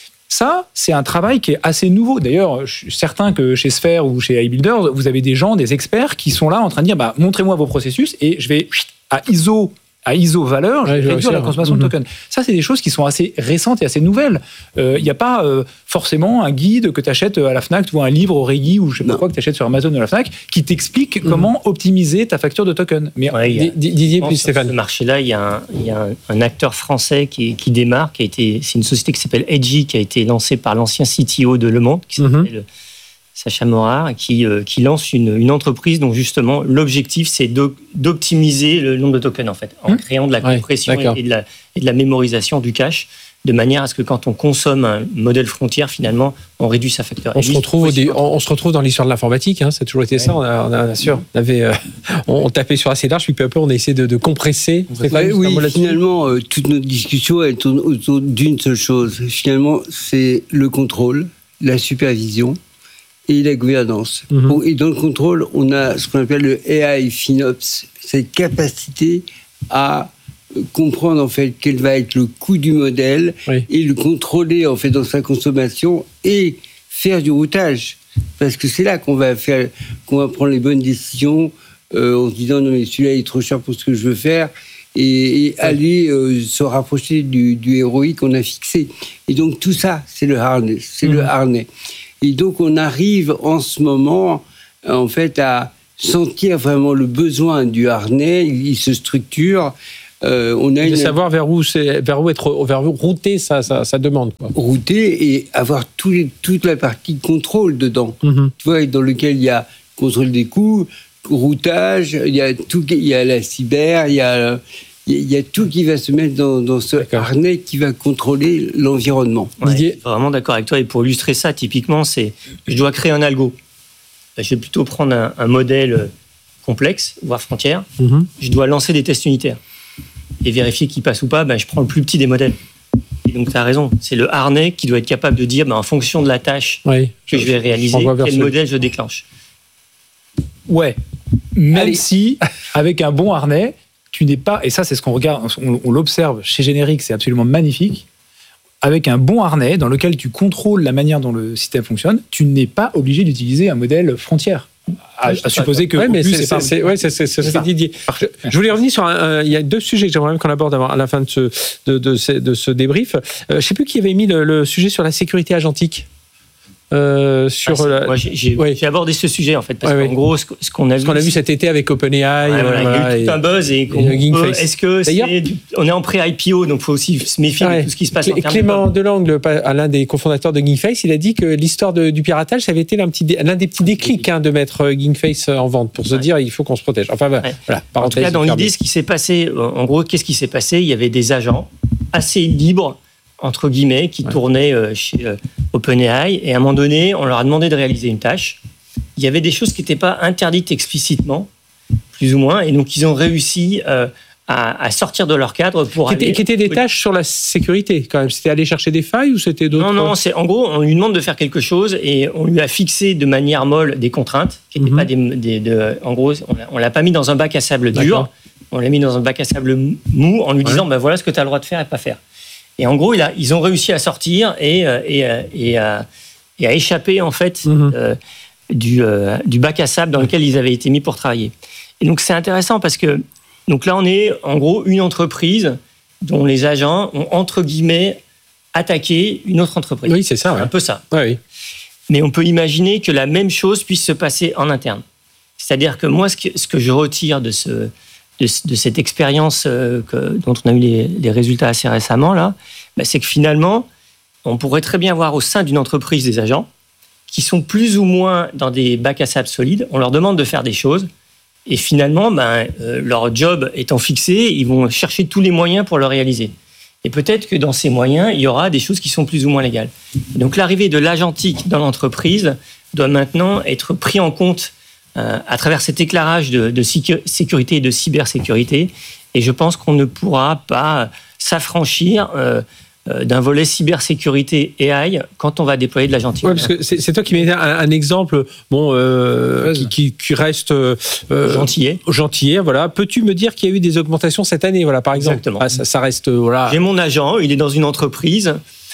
Ça, c'est un travail qui est assez nouveau. D'ailleurs, je suis certain que chez Sphere ou chez iBuilder, vous avez des gens, des experts qui sont là en train de dire bah, montrez-moi vos processus et je vais à I S O, à I S O valeur, je vais ouais, réduire la consommation mmh. de tokens. Ça, c'est des choses qui sont assez récentes et assez nouvelles. Il euh, n'y a pas euh, forcément un guide que tu achètes à la Fnac ou un livre au Régi ou je ne sais pas quoi que tu achètes sur Amazon ou à la Fnac qui t'explique mmh. comment optimiser ta facture de token. Mais ouais, D- D- Didier plus Stéphane. Sur ce marché-là, il y a un, il y a un, un acteur français qui, qui démarre, qui a été, c'est une société qui s'appelle Edgy, qui a été lancée par l'ancien C T O de Le Monde, qui s'appelle mmh. Sacha Morard, qui, euh, qui lance une, une entreprise dont justement l'objectif c'est de, d'optimiser le nombre de tokens en fait, en mmh. créant de la compression ouais, et, et, de la, et de la mémorisation du cache, de manière à ce que quand on consomme un modèle frontière, finalement, on réduit sa facture. On, se retrouve, des, on, on se retrouve dans l'histoire de l'informatique, hein, ça a toujours été ouais. ça. On, a, on, a, bien sûr. on, avait, euh, on, on tapait sur assez large, puis peu à peu on a essayé de, de compresser. Ouais, oui, finalement, euh, toute notre discussion elle tourne autour d'une seule chose. Finalement, c'est le contrôle, la supervision et la gouvernance. Mm-hmm. Et dans le contrôle, on a ce qu'on appelle le A I FinOps, cette capacité à comprendre en fait quel va être le coût du modèle oui. et le contrôler en fait dans sa consommation et faire du routage. parce que c'est là qu'on va faire, qu'on va prendre les bonnes décisions euh, en se disant non mais celui-là est trop cher pour ce que je veux faire et, et aller euh, se rapprocher du, du R O I qu'on a fixé. Et donc tout ça, c'est le harnais, c'est mmh. le harnais. Et donc on arrive en ce moment en fait à sentir vraiment le besoin du harnais, il, il se structure. Euh, on a de une... savoir vers où, c'est, vers où être vers où router sa, sa, sa demande. Quoi. Router et avoir tout les, toute la partie de contrôle dedans. Mm-hmm. Tu vois, dans lequel il y a contrôle des coûts, routage, il y a tout, il y a la cyber, il y a, il y a tout qui va se mettre dans, dans ce D'accord. harnais qui va contrôler l'environnement. Ouais, je suis vraiment d'accord avec toi. Et pour illustrer ça, typiquement, c'est je dois créer un algo. Je vais plutôt prendre un, un modèle complexe, voire frontière. Mm-hmm. Je dois lancer des tests unitaires. Et vérifier qu'il passe ou pas, ben, je prends le plus petit des modèles. Et donc, tu as raison. C'est le harnais qui doit être capable de dire, ben, en fonction de la tâche oui, que je vais réaliser, quel ce... modèle je déclenche. Ouais. Même Allez. si, avec un bon harnais, tu n'es pas... Et ça, c'est ce qu'on regarde, on, on l'observe chez Générique, c'est absolument magnifique. Avec un bon harnais dans lequel tu contrôles la manière dont le système fonctionne, tu n'es pas obligé d'utiliser un modèle frontière. À, à supposer que ouais, mais plus, c'est, c'est, c'est, c'est, ouais, c'est, c'est, c'est, c'est Didier. Je voulais revenir sur un, un, il y a deux sujets que j'aimerais même qu'on aborde à la fin de ce, de, de, de, de ce débrief. Euh, je ne sais plus qui avait mis le, le sujet sur la sécurité agentique. Euh, sur ah, la... Moi, j'ai, j'ai, ouais. j'ai abordé ce sujet en fait parce ouais, qu'en ouais. gros, ce, ce qu'on a ce vu, qu'on a vu cet été avec OpenAI, ouais, voilà, voilà, il y a eu tout un buzz et, et peut, est-ce que D'ailleurs, c'est du, on est en pré-I P O donc il faut aussi se méfier ouais. de tout ce qui se passe. Clé, en Clément de Delangle, l'un des cofondateurs de GinkFace, il a dit que l'histoire de, du piratage, ça avait été l'un, petit, l'un des petits déclics hein, de mettre GinkFace en vente pour se ouais. dire il faut qu'on se protège. Enfin ouais. voilà. En tout cas, dans l'idée, ce qui s'est passé, en gros, qu'est-ce qui s'est passé ? Il y avait des agents assez libres entre guillemets, qui ouais. tournaient euh, chez euh, OpenAI. Et à un moment donné, on leur a demandé de réaliser une tâche. Il y avait des choses qui n'étaient pas interdites explicitement, plus ou moins. Et donc, ils ont réussi euh, à, à sortir de leur cadre pour qui aller... Étaient, qui étaient des tâches sur la sécurité, quand même. C'était aller chercher des failles ou c'était d'autres... Non, non. C'est, en gros, on lui demande de faire quelque chose et on lui a fixé de manière molle des contraintes qui n'étaient mm-hmm. pas des... des de, en gros, on ne l'a pas mis dans un bac à sable dur. D'accord. On l'a mis dans un bac à sable mou en lui disant, ouais. ben voilà ce que tu as le droit de faire et pas faire. Et en gros, il a, ils ont réussi à sortir et, et, et, à, et à échapper en fait mmh. euh, du, euh, du bac à sable dans lequel ils avaient été mis pour travailler. Et donc c'est intéressant parce que donc là on est en gros une entreprise dont les agents ont entre guillemets attaqué une autre entreprise. Oui, c'est ça. C'est ouais. un peu ça. Ouais, oui. Mais on peut imaginer que la même chose puisse se passer en interne. C'est-à-dire que moi, ce que, ce que je retire de ce De, de cette expérience euh, que, dont on a eu les, les résultats assez récemment, là, bah, c'est que finalement, on pourrait très bien avoir au sein d'une entreprise des agents qui sont plus ou moins dans des bacs à sable solides. On leur demande de faire des choses et finalement, bah, euh, leur job étant fixé, ils vont chercher tous les moyens pour le réaliser. Et peut-être que dans ces moyens, il y aura des choses qui sont plus ou moins légales. Et donc l'arrivée de l'agentique dans l'entreprise doit maintenant être pris en compte Euh, à travers cet éclairage de, de sécurité et de cybersécurité. Et je pense qu'on ne pourra pas s'affranchir euh, euh, d'un volet cybersécurité A I quand on va déployer de l'agentique. Ouais, parce que c'est, c'est toi qui mets un, un exemple bon, euh, qui, qui, qui reste euh, gentillet. gentillet. Voilà. Peux-tu me dire qu'il y a eu des augmentations cette année, voilà, par exemple? Exactement. Ah, ça, ça reste, voilà. J'ai mon agent, il est dans une entreprise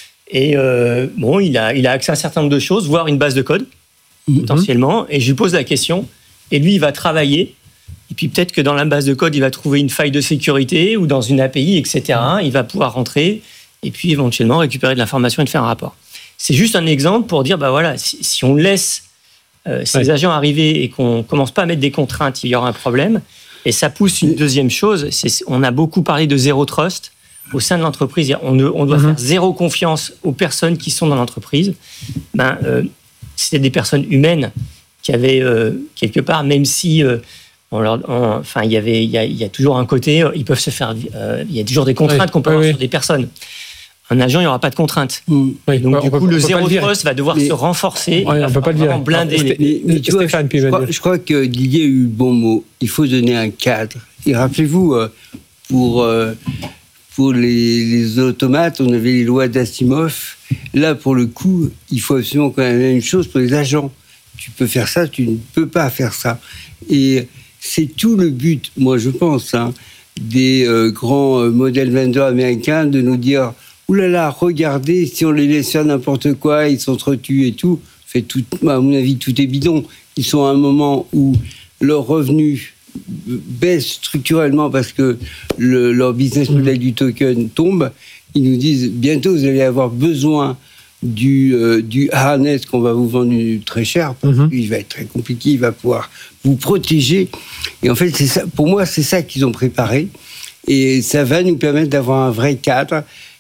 et euh, bon, il a, il a accès à un certain nombre de choses, voire une base de code. Potentiellement, et je lui pose la question, et lui, il va travailler, et puis peut-être que dans la base de code, il va trouver une faille de sécurité, ou dans une A P I, et cetera. Il va pouvoir rentrer, et puis éventuellement récupérer de l'information et de faire un rapport. C'est juste un exemple pour dire, bah voilà, si, si on laisse euh, ces ouais. agents arriver et qu'on ne commence pas à mettre des contraintes, il y aura un problème. Et ça pousse une deuxième chose, c'est, on a beaucoup parlé de zéro trust au sein de l'entreprise. On, on doit mm-hmm. faire zéro confiance aux personnes qui sont dans l'entreprise. Ben, euh, c'était des personnes humaines qui avaient euh, quelque part, même si euh, on leur, on, enfin, il y avait, il y a, il y a toujours un côté, ils peuvent se faire, euh, il y a toujours des contraintes oui, qu'on peut oui, avoir oui. sur des personnes. Un agent, il n'y aura pas de contraintes. Mmh. Oui, donc, du peut, coup, le zéro trust va devoir mais, se renforcer. Ouais, on ne peut pas le dire. Blinder mais, les... mais, tu vois, je, je, crois, je crois que Didier a eu le bon mot. Il faut donner un cadre. Et rappelez-vous, euh, pour, euh, pour les, les automates, on avait les lois d'Asimov. Là, pour le coup, il faut absolument quand même la même chose pour les agents. Tu peux faire ça, tu ne peux pas faire ça. Et c'est tout le but, moi je pense, hein, des euh, grands euh, modèles vendors américains de nous dire « Ouh là là, regardez, si on les laisse faire n'importe quoi, ils s'entretuent et tout. » fait, tout, à mon avis, tout est bidon. Ils sont à un moment où leurs revenus baissent structurellement parce que le, leur business model mmh. du token tombe. Ils nous disent, bientôt, vous allez avoir besoin du, euh, du harness qu'on va vous vendre très cher, parce mmh. qu'il va être très compliqué, il va pouvoir vous protéger. Et en fait, c'est ça, pour moi, c'est ça qu'ils ont préparé. Et ça va nous permettre d'avoir un vrai cadre.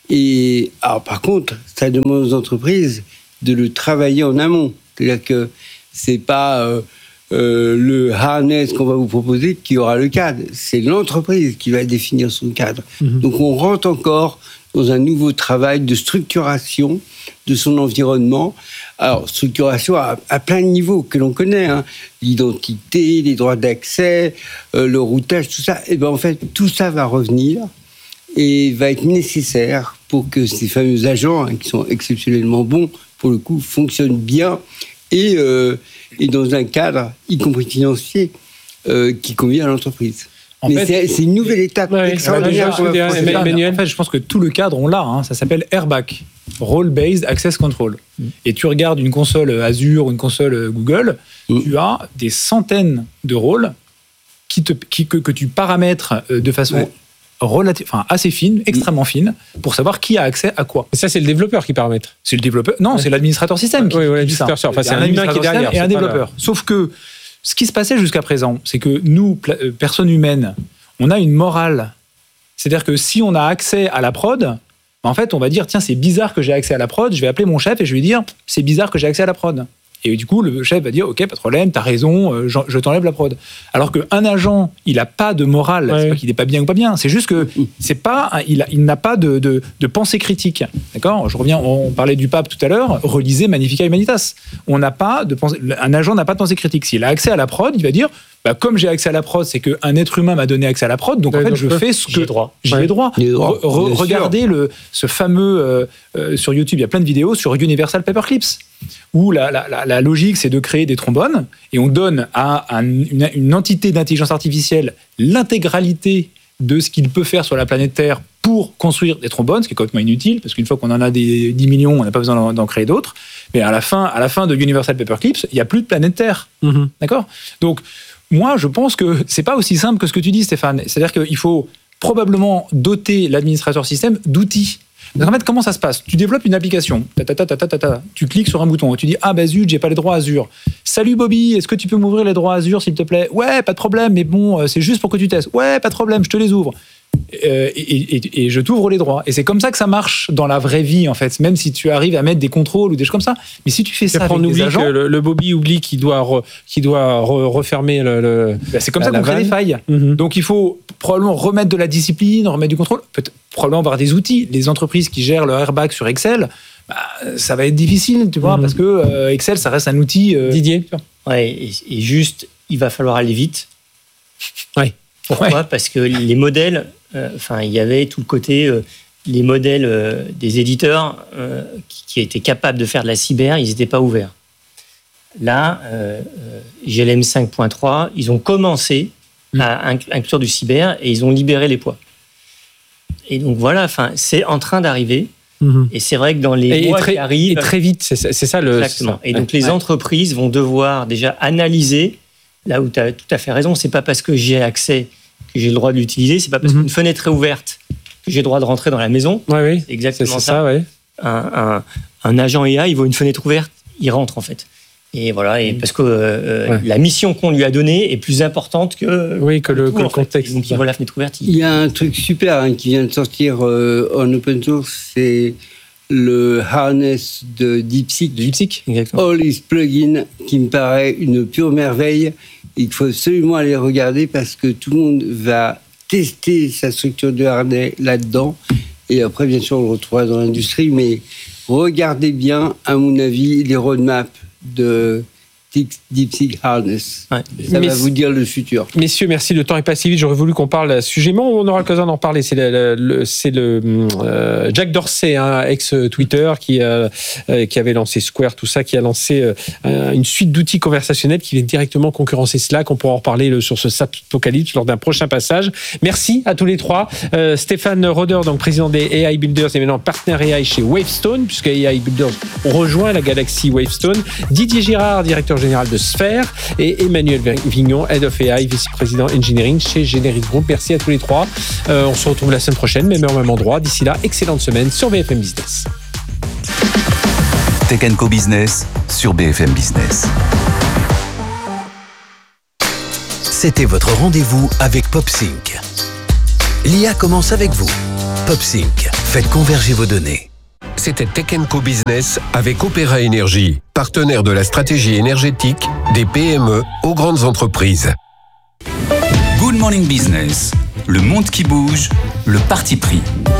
Et alors, par contre, ça demande aux entreprises de le travailler en amont. C'est-à-dire que c'est pas euh, euh, le harness qu'on va vous proposer qui aura le cadre. C'est l'entreprise qui va définir son cadre. Mmh. Donc, on rentre encore dans un nouveau travail de structuration de son environnement. Alors, structuration à, à plein de niveaux que l'on connaît, hein. L'identité, les droits d'accès, euh, le routage, tout ça. Et bien, en fait, tout ça va revenir et va être nécessaire pour que ces fameux agents, hein, qui sont exceptionnellement bons, pour le coup, fonctionnent bien et, euh, et dans un cadre, y compris financier, euh, qui convient à l'entreprise. En Mais fait, c'est, c'est une nouvelle étape ouais, extraordinaire. En fait, je pense que tout le cadre, on l'a. Hein, ça s'appelle R B A C, Role-Based Access Control. Mm. Et tu regardes une console Azure ou une console Google, mm. tu as des centaines de rôles qui te, qui, que, que tu paramètres de façon ouais. relative, enfin, assez fine, extrêmement mm. fine, pour savoir qui a accès à quoi. Et ça, c'est le développeur qui paramètre. C'est le développeur. Non, ouais. c'est l'administrateur système qui, oui, oui, qui dit ça. Enfin, c'est un, un humain qui est derrière et un développeur. La... Sauf que ce qui se passait jusqu'à présent, c'est que nous, personnes humaines, on a une morale. C'est-à-dire que si on a accès à la prod, en fait, on va dire, tiens, c'est bizarre que j'ai accès à la prod, je vais appeler mon chef et je vais lui dire, c'est bizarre que j'ai accès à la prod. Et du coup, le chef va dire, ok, pas de problème, t'as raison, je, je t'enlève la prod. Alors qu'un agent, il n'a pas de morale, ouais. c'est pas qu'il n'est pas bien ou pas bien, c'est juste que c'est pas, il, a, il n'a pas de, de, de pensée critique. D'accord ? Je reviens, on parlait du pape tout à l'heure, relisez Magnificat Humanitas. On n'a pas de pensée, un agent n'a pas de pensée critique. S'il a accès à la prod, il va dire, bah, comme j'ai accès à la prod, c'est qu'un être humain m'a donné accès à la prod, donc ouais, en fait, donc je fais ce que... J'ai droit. J'y ai droit. J'ai droit. Re- re- regardez le, ce fameux... Euh, euh, sur YouTube, il y a plein de vidéos sur Universal Paperclips, où la, la, la, la logique, c'est de créer des trombones, et on donne à un, une, une entité d'intelligence artificielle l'intégralité de ce qu'il peut faire sur la planète Terre pour construire des trombones, ce qui est complètement inutile, parce qu'une fois qu'on en a des dix millions, on n'a pas besoin d'en, d'en créer d'autres. Mais à la fin, à la fin de Universal Paperclips, il n'y a plus de planète Terre. Mm-hmm. D'accord ? Donc, moi, je pense que c'est pas aussi simple que ce que tu dis, Stéphane. C'est-à-dire qu'il faut probablement doter l'administrateur système d'outils. Donc en fait, comment ça se passe ? Tu développes une application, ta, ta, ta, ta, ta, ta, tu cliques sur un bouton et tu dis « Ah bah zut, j'ai pas les droits Azure. Salut Bobby, est-ce que tu peux m'ouvrir les droits Azure s'il te plaît ? Ouais, pas de problème, mais bon, c'est juste pour que tu testes. Ouais, pas de problème, je te les ouvre. » Euh, et, et, et je t'ouvre les droits. Et c'est comme ça que ça marche dans la vraie vie, en fait. Même si tu arrives à mettre des contrôles ou des choses comme ça. Mais si tu fais ça avec des agents... Que le, le Bobby oublie qu'il doit, re, qu'il doit re, refermer le... le bah c'est comme la, ça qu'on crée des failles. Mm-hmm. Donc il faut probablement remettre de la discipline, remettre du contrôle. Peut-être, probablement avoir des outils. Les entreprises qui gèrent le R B A C sur Excel, bah, ça va être difficile, tu vois, mm-hmm. parce que euh, Excel, ça reste un outil... Euh, Didier. Ouais, et, et juste, il va falloir aller vite. Ouais. Pourquoi ? Ouais. Parce que les modèles... Enfin, il y avait tout le côté, euh, les modèles euh, des éditeurs euh, qui, qui étaient capables de faire de la cyber, ils n'étaient pas ouverts. Là, euh, G L M cinq point trois, ils ont commencé mmh. à inclure du cyber et ils ont libéré les poids. Et donc voilà, enfin, c'est en train d'arriver. Mmh. Et c'est vrai que dans les et mois très, qui arrivent... Et très vite, c'est, c'est ça le... Exactement. Et donc ouais. les entreprises vont devoir déjà analyser, là où tu as tout à fait raison, c'est pas parce que j'ai accès... que j'ai le droit de l'utiliser, c'est pas parce mmh. qu'une fenêtre est ouverte que j'ai le droit de rentrer dans la maison. Oui, oui. C'est exactement c'est, c'est ça. ça ouais. un, un, un agent A I, il voit une fenêtre ouverte, il rentre en fait. Et voilà, et parce que euh, ouais. la mission qu'on lui a donnée est plus importante que, oui, que le, tout, que le contexte. Donc il voit la fenêtre ouverte. Il... il y a un truc super hein, qui vient de sortir euh, en open source, c'est le harness de DeepSeek. De DeepSeek, exactement. All is plugin, qui me paraît une pure merveille. Il faut absolument aller regarder parce que tout le monde va tester sa structure de harnais là-dedans. Et après, bien sûr, on le retrouvera dans l'industrie. Mais regardez bien, à mon avis, les roadmaps de DeepSeek Harness. Ouais. Ça Mais va vous dire le futur. Messieurs, merci. Le temps est passé vite. J'aurais voulu qu'on parle à ce sujet, mais on aura l'occasion d'en parler. C'est le, le, c'est le euh, Jack Dorsey, hein, ex-Twitter, qui, euh, qui avait lancé Square, tout ça, qui a lancé euh, une suite d'outils conversationnels qui viennent directement concurrencer Slack. On pourra en reparler le, sur ce Apocalypse lors d'un prochain passage. Merci à tous les trois. Euh, Stéphane Roder, donc président des A I Builders et maintenant partenaire A I chez Wavestone, puisque A I Builders ont rejoint la galaxie Wavestone. Didier Girard, directeur général de Sphère, et Emmanuel Vignon, Head of A I, vice-président Engineering chez Generis Group. Merci à tous les trois. Euh, on se retrouve la semaine prochaine, même heure, même endroit. D'ici là, excellente semaine sur B F M Business. Tech and Co Business sur B F M Business. C'était votre rendez-vous avec PopSync. L'I A commence avec vous. PopSync, faites converger vos données. C'était Tech and Co Business avec Opéra Énergie, partenaire de la stratégie énergétique des P M E aux grandes entreprises. Good Morning Business, le monde qui bouge, le parti pris.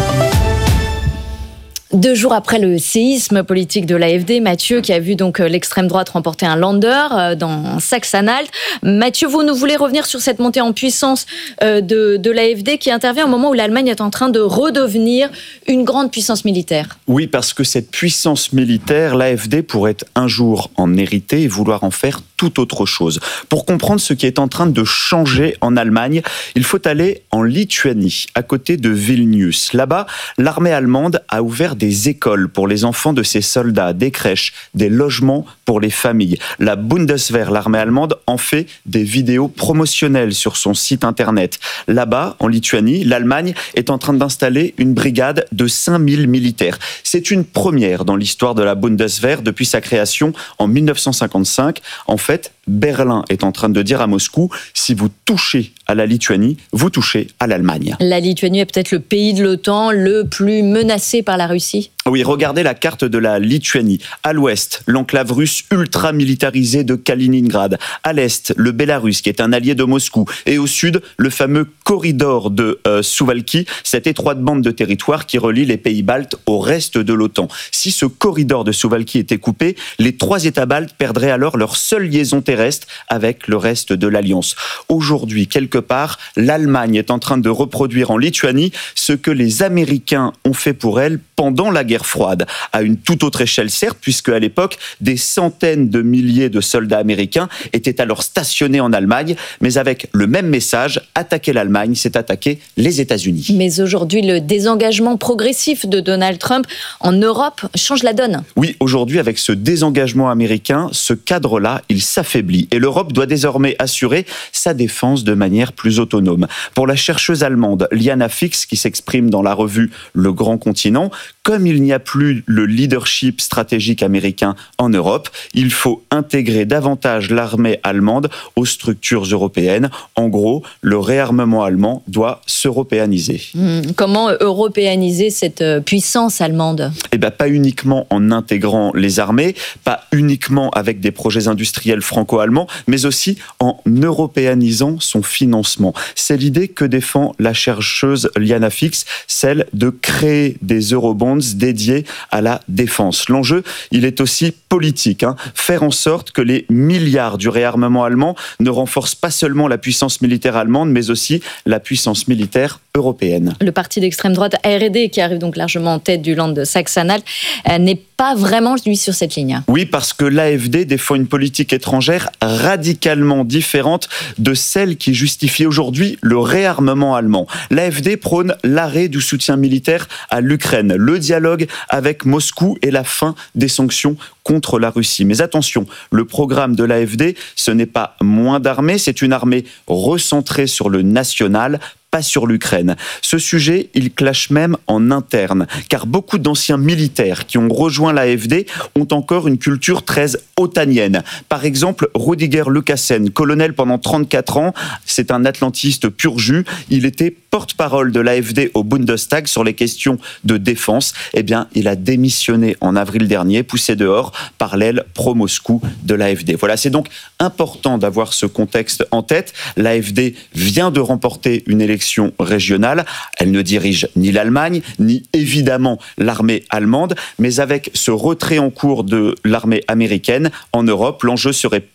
Deux jours après le séisme politique de l'A F D, Mathieu, qui a vu donc l'extrême droite remporter un lander dans Saxe-Anhalt. Mathieu, vous nous voulez revenir sur cette montée en puissance de, de l'A F D qui intervient au moment où l'Allemagne est en train de redevenir une grande puissance militaire. Oui, parce que cette puissance militaire, l'A F D pourrait un jour en hériter et vouloir en faire tout autre chose. Pour comprendre ce qui est en train de changer en Allemagne, il faut aller en Lituanie, à côté de Vilnius. Là-bas, l'armée allemande a ouvert des des écoles pour les enfants de ses soldats, des crèches, des logements pour les familles. La Bundeswehr, l'armée allemande, en fait des vidéos promotionnelles sur son site internet. Là-bas, en Lituanie, l'Allemagne est en train d'installer une brigade de cinq mille militaires. C'est une première dans l'histoire de la Bundeswehr depuis sa création en mille neuf cent cinquante-cinq. En fait, Berlin est en train de dire à Moscou, si vous touchez à la Lituanie, vous touchez à l'Allemagne. La Lituanie est peut-être le pays de l'OTAN le plus menacé par la Russie. Oui, regardez la carte de la Lituanie. À l'ouest, l'enclave russe ultra-militarisée de Kaliningrad. À l'est, le Bélarus, qui est un allié de Moscou. Et au sud, le fameux corridor de euh, Suwałki, cette étroite bande de territoire qui relie les pays baltes au reste de l'OTAN. Si ce corridor de Suwałki était coupé, les trois États baltes perdraient alors leur seule liaison terrestre avec le reste de l'Alliance. Aujourd'hui, quelque part, l'Allemagne est en train de reproduire en Lituanie ce que les Américains ont fait pour elle pendant la guerre froide, à une toute autre échelle certes, puisque à l'époque, des centaines de milliers de soldats américains étaient alors stationnés en Allemagne, mais avec le même message, attaquer l'Allemagne, c'est attaquer les États-Unis. Mais aujourd'hui, le désengagement progressif de Donald Trump en Europe change la donne. Oui, aujourd'hui, avec ce désengagement américain, ce cadre-là, il s'affaiblit, et l'Europe doit désormais assurer sa défense de manière plus autonome. Pour la chercheuse allemande Liana Fix, qui s'exprime dans la revue Le Grand Continent, comme il n'y a plus le leadership stratégique américain en Europe, il faut intégrer davantage l'armée allemande aux structures européennes. En gros, le réarmement allemand doit s'européaniser. Mmh. Comment européaniser cette puissance allemande ? Eh bien, pas uniquement en intégrant les armées, pas uniquement avec des projets industriels franco-allemands, mais aussi en européanisant son financement. C'est l'idée que défend la chercheuse Liana Fix, celle de créer des eurobonds dédiés à la défense. L'enjeu, il est aussi politique. Hein. Faire en sorte que les milliards du réarmement allemand ne renforcent pas seulement la puissance militaire allemande, mais aussi la puissance militaire européenne. Le parti d'extrême droite A R D, qui arrive donc largement en tête du land de Saxe-Anhalt, euh, n'est pas vraiment, lui, sur cette ligne. Oui, parce que l'A F D défend une politique étrangère radicalement différente de celle qui justifie aujourd'hui le réarmement allemand. L'A F D prône l'arrêt du soutien militaire à l'Ukraine, le dialogue avec Moscou et la fin des sanctions contre la Russie. Mais attention, le programme de l'A F D, ce n'est pas moins d'armée, c'est une armée recentrée sur le national, pas sur l'Ukraine. Ce sujet, il clash même en interne, car beaucoup d'anciens militaires qui ont rejoint l'A F D ont encore une culture très otanienne. Par exemple, Rüdiger Lukassen, colonel pendant trente-quatre ans, c'est un atlantiste pur jus, il était porte-parole de l'A F D au Bundestag sur les questions de défense. Eh bien, il a démissionné en avril dernier, poussé dehors par l'aile pro-Moscou de l'A F D. Voilà, c'est donc important d'avoir ce contexte en tête. L'A F D vient de remporter une élection régionale. Elle ne dirige ni l'Allemagne, ni évidemment l'armée allemande, mais avec ce retrait en cours de l'armée américaine en Europe, l'enjeu serait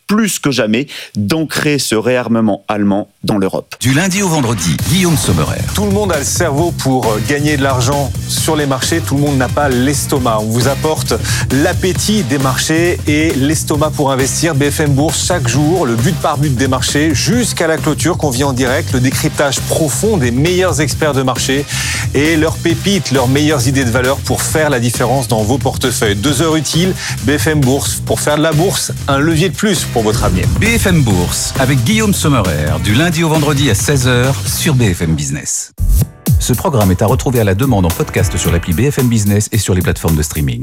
plus que jamais d'ancrer ce réarmement allemand dans l'Europe. Du lundi au vendredi, Guillaume Sommerer. Tout le monde a le cerveau pour gagner de l'argent sur les marchés, tout le monde n'a pas l'estomac. On vous apporte l'appétit des marchés et l'estomac pour investir. B F M Bourse, chaque jour, le but par but des marchés, jusqu'à la clôture qu'on vit en direct, le décryptage profond des meilleurs experts de marché et leurs pépites, leurs meilleures idées de valeur pour faire la différence dans vos portefeuilles. Deux heures utiles, B F M Bourse, pour faire de la bourse un levier de plus pour votre avenir. B F M Bourse, avec Guillaume Sommerer, du lundi au vendredi à seize heures sur B F M Business. Ce programme est à retrouver à la demande en podcast sur l'appli B F M Business et sur les plateformes de streaming.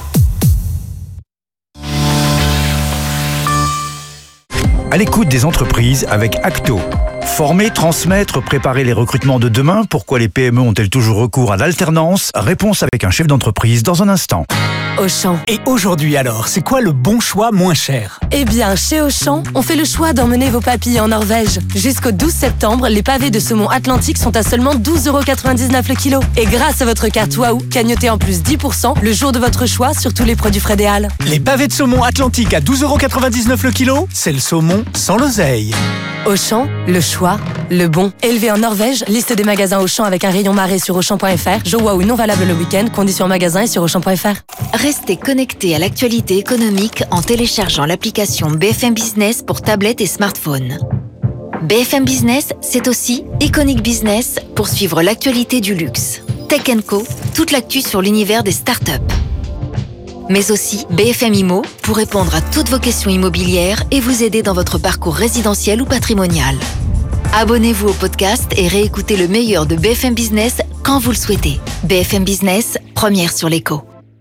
À l'écoute des entreprises avec Acto. Former, transmettre, préparer les recrutements de demain. Pourquoi les P M E ont-elles toujours recours à l'alternance? Réponse avec un chef d'entreprise dans un instant. Auchan. Et aujourd'hui alors, c'est quoi le bon choix moins cher? Eh bien, chez Auchan, on fait le choix d'emmener vos papilles en Norvège. Jusqu'au douze septembre, les pavés de saumon Atlantique sont à seulement douze euros quatre-vingt-dix-neuf le kilo. Et grâce à votre carte Waouh, cagnotez en plus dix pour cent le jour de votre choix sur tous les produits frais des Halles. Les pavés de saumon Atlantique à douze euros quatre-vingt-dix-neuf le kilo, c'est le saumon sans l'oseille. Auchan, le choix, le bon. Élevé en Norvège, liste des magasins Auchan avec un rayon marée sur Auchan point F R. Jeux Waouh non valable le week-end, conditions en magasin et sur Auchan point F R. Restez connectés à l'actualité économique en téléchargeant l'application B F M Business pour tablette et smartphone. B F M Business, c'est aussi Iconic Business pour suivre l'actualité du luxe. Tech and Co, toute l'actu sur l'univers des startups. Mais aussi B F M Immo pour répondre à toutes vos questions immobilières et vous aider dans votre parcours résidentiel ou patrimonial. Abonnez-vous au podcast et réécoutez le meilleur de B F M Business quand vous le souhaitez. B F M Business, première sur l'écho.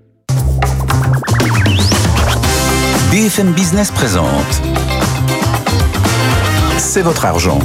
B F M Business présente C'est votre argent.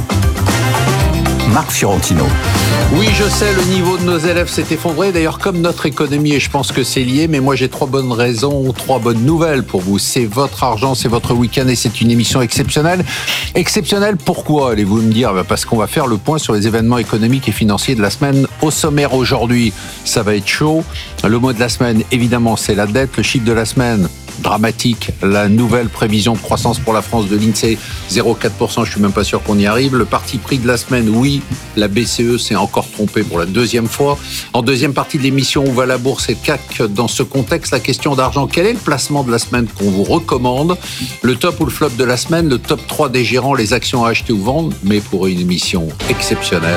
Marc Fiorentino. Oui, je sais, le niveau de nos élèves s'est effondré, d'ailleurs comme notre économie, et je pense que c'est lié, mais moi j'ai trois bonnes raisons, trois bonnes nouvelles pour vous. C'est votre argent, c'est votre week-end et c'est une émission exceptionnelle. Exceptionnelle, pourquoi, allez-vous me dire? Parce qu'on va faire le point sur les événements économiques et financiers de la semaine. Au sommaire aujourd'hui, ça va être chaud. Le mot de la semaine, évidemment, c'est la dette. Le chiffre de la semaine, dramatique, la nouvelle prévision de croissance pour la France de l'INSEE, zéro virgule quatre pour cent, je suis même pas sûr qu'on y arrive. Le parti pris de la semaine, oui, la B C E s'est encore trompée pour la deuxième fois. En deuxième partie de l'émission, où va la bourse et le C A C? Dans ce contexte, la question d'argent, quel est le placement de la semaine qu'on vous recommande? Le top ou le flop de la semaine, le top trois des gérants, les actions à acheter ou vendre, mais pour une émission exceptionnelle.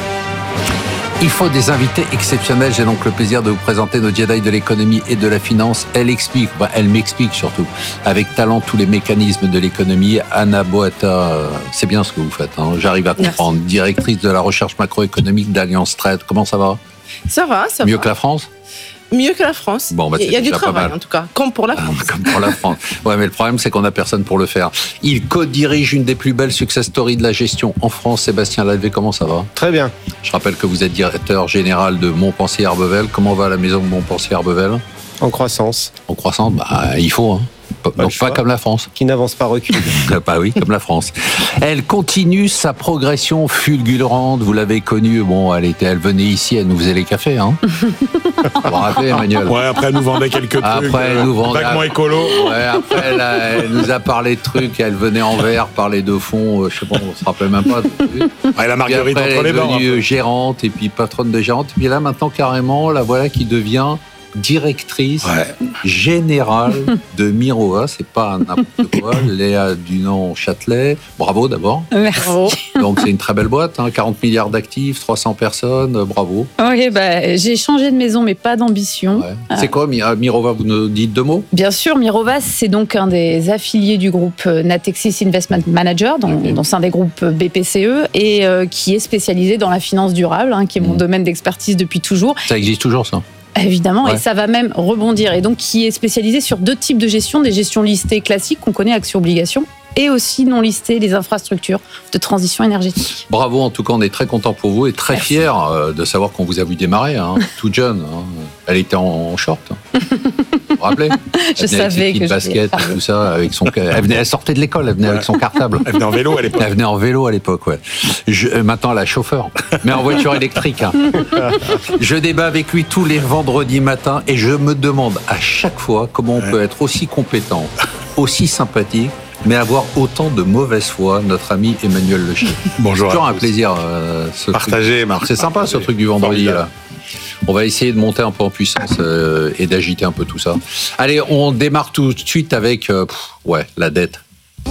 Il faut des invités exceptionnels. J'ai donc le plaisir de vous présenter nos Jedi de l'économie et de la finance. Elle explique, bah elle m'explique surtout, avec talent, tous les mécanismes de l'économie. Anna Boata, c'est bien ce que vous faites, hein. J'arrive à comprendre. Merci. Directrice de la recherche macroéconomique d'Alliance Trade. Comment ça va? Ça va, ça Mieux va. que la France? Mieux que la France. Bon, bah, il y a du travail, en tout cas, comme pour la France. Ah, comme pour la France. Ouais, mais le problème, c'est qu'on n'a personne pour le faire. Il co-dirige une des plus belles success stories de la gestion en France. Sébastien Lalvé, comment ça va? Très bien. Je rappelle que vous êtes directeur général de Montpensier-Arbevel. Comment va la maison de Montpensier-Arbevel? En croissance. En croissance, bah, il faut, hein. Pas Donc pas comme la France. Qui n'avance pas, recule. Bah oui, comme la France. Elle continue sa progression fulgurante. Vous l'avez connue. Bon, elle était, elle venait ici, elle nous faisait les cafés, hein. Vous vous rappelez, Emmanuel? Ouais, après elle nous vendait quelques trucs. Après, elle nous vendait. Vaguement écolo. Ouais, après, elle, a, elle nous a parlé de trucs. Elle venait en verre, parler de fond. Euh, je sais pas, on se rappelle même pas. Ouais, la marguerite après, entre les bords. Elle est devenue gérante et puis patronne de gérante. Et puis là, maintenant, carrément, la voilà qui devient directrice ouais. générale de Mirova, c'est pas n'importe quoi, Léa Dunant-Châtelet, bravo d'abord. Merci. Donc c'est une très belle boîte, hein, quarante milliards d'actifs, trois cents personnes, bravo. Ok, bah, j'ai changé de maison mais pas d'ambition. Ouais. C'est euh... quoi Mirova, vous nous dites deux mots? Bien sûr, Mirova c'est donc un des affiliés du groupe Natixis Investment Manager, dans, okay. dans un des groupes B P C E et euh, qui est spécialisé dans la finance durable, hein, qui est mon mmh. domaine d'expertise depuis toujours. Ça existe toujours ça? Évidemment, ouais. Et ça va même rebondir. Et donc, qui est spécialisé sur deux types de gestion, des gestions listées classiques qu'on connaît, actions-obligations, et aussi non listées, les infrastructures de transition énergétique. Bravo, en tout cas, on est très content pour vous et très Merci. fiers de savoir qu'on vous a vu démarrer, hein, tout jeune. Hein. Elle était en short. Hein. Vous vous rappelez? Je savais que je basket et tout ça, avec son. Elle, venait, elle sortait de l'école, elle venait ouais. avec son cartable. Elle venait en vélo à l'époque. Elle venait en vélo à l'époque, ouais. Je, maintenant, elle a chauffeur, mais en voiture électrique. Hein. Je débat avec lui tous les vendredis matins et je me demande à chaque fois comment on peut être aussi compétent, aussi sympathique Mais avoir autant de mauvaise foi, notre ami Emmanuel Le Chip. Bonjour. C'est toujours à un tous. plaisir. Euh, ce Partagez, truc. Marc. C'est sympa Partagez. ce truc du vendredi Formidable. là. On va essayer de monter un peu en puissance euh, et d'agiter un peu tout ça. Allez, on démarre tout de suite avec euh, pff, ouais, la dette.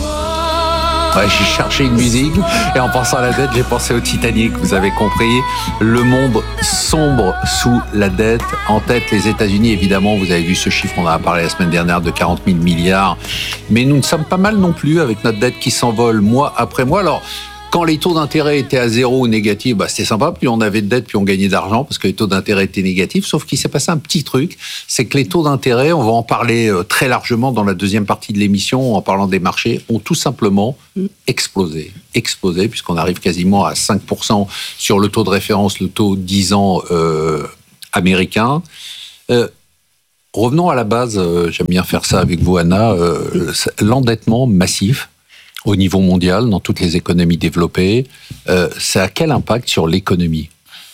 Ouais, j'ai cherché une musique et en pensant à la dette, j'ai pensé au Titanic. Vous avez compris, le monde sombre sous la dette. En tête, les États-Unis, évidemment. Vous avez vu ce chiffre, on en a parlé la semaine dernière, de quarante mille milliards. Mais nous ne sommes pas mal non plus avec notre dette qui s'envole mois après mois. Alors, quand les taux d'intérêt étaient à zéro ou négatifs, bah c'était sympa. Plus on avait de dettes, plus on gagnait d'argent parce que les taux d'intérêt étaient négatifs. Sauf qu'il s'est passé un petit truc, c'est que les taux d'intérêt, on va en parler très largement dans la deuxième partie de l'émission en parlant des marchés, ont tout simplement explosé. Explosé puisqu'on arrive quasiment à cinq pour cent sur le taux de référence, le taux dix ans euh, américain. Euh, revenons à la base, euh, j'aime bien faire ça avec vous Anna, euh, l'endettement massif au niveau mondial, dans toutes les économies développées, euh, ça a quel impact sur l'économie ?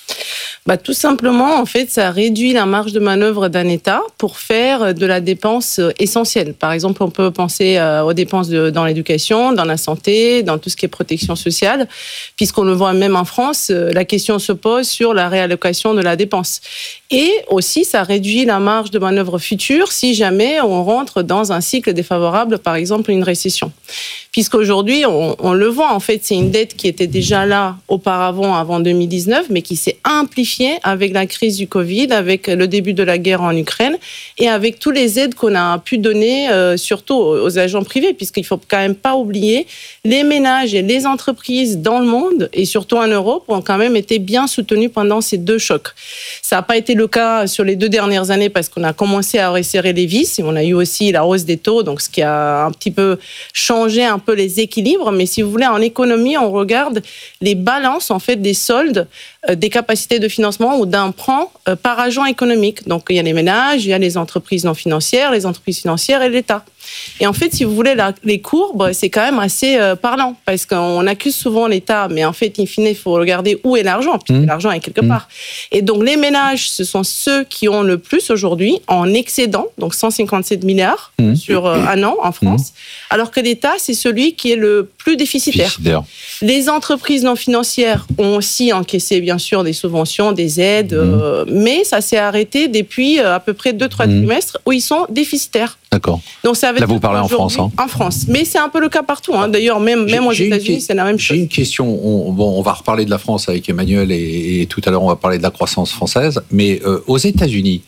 Bah, tout simplement, en fait, ça réduit la marge de manœuvre d'un État pour faire de la dépense essentielle. Par exemple, on peut penser aux dépenses de, dans l'éducation, dans la santé, dans tout ce qui est protection sociale, puisqu'on le voit même en France, la question se pose sur la réallocation de la dépense. Et aussi, ça réduit la marge de manœuvre future si jamais on rentre dans un cycle défavorable, par exemple une récession. Puisqu'aujourd'hui, on, on le voit, en fait, c'est une dette qui était déjà là auparavant, avant deux mille dix-neuf, mais qui s'est amplifiée avec la crise du Covid, avec le début de la guerre en Ukraine et avec toutes les aides qu'on a pu donner, euh, surtout aux agents privés, puisqu'il ne faut quand même pas oublier, les ménages et les entreprises dans le monde, et surtout en Europe, ont quand même été bien soutenus pendant ces deux chocs. Ça n'a pas été le cas sur les deux dernières années parce qu'on a commencé à resserrer les vis et on a eu aussi la hausse des taux, donc ce qui a un petit peu changé un peu les équilibres. Mais si vous voulez, en économie, on regarde les balances en fait des soldes, euh, des capacités de financement ou d'emprunt euh, par agent économique. Donc il y a les ménages, il y a les entreprises non financières, les entreprises financières et l'État. Et en fait, si vous voulez, la, les courbes, c'est quand même assez euh, parlant parce qu'on accuse souvent l'État, mais en fait, in fine, il faut regarder où est l'argent, puisque mmh. l'argent est quelque mmh. part. Et donc, les ménages, ce sont ceux qui ont le plus aujourd'hui en excédent, donc cent cinquante-sept milliards mmh. sur euh, un an en France, mmh. alors que l'État, c'est celui qui est le plus déficitaire. déficitaire. Les entreprises non financières ont aussi encaissé, bien sûr, des subventions, des aides, mmh. euh, mais ça s'est arrêté depuis euh, à peu près deux trois mmh. trimestres où ils sont déficitaires. D'accord. Donc ça Là, vous parlez en France. Hein. En France. Mais c'est un peu le cas partout. Hein. D'ailleurs, même, même aux États-Unis, c'est la même chose. J'ai une question. On, bon, on va reparler de la France avec Emmanuel et, et tout à l'heure, on va parler de la croissance française. Mais euh, aux États-Unis,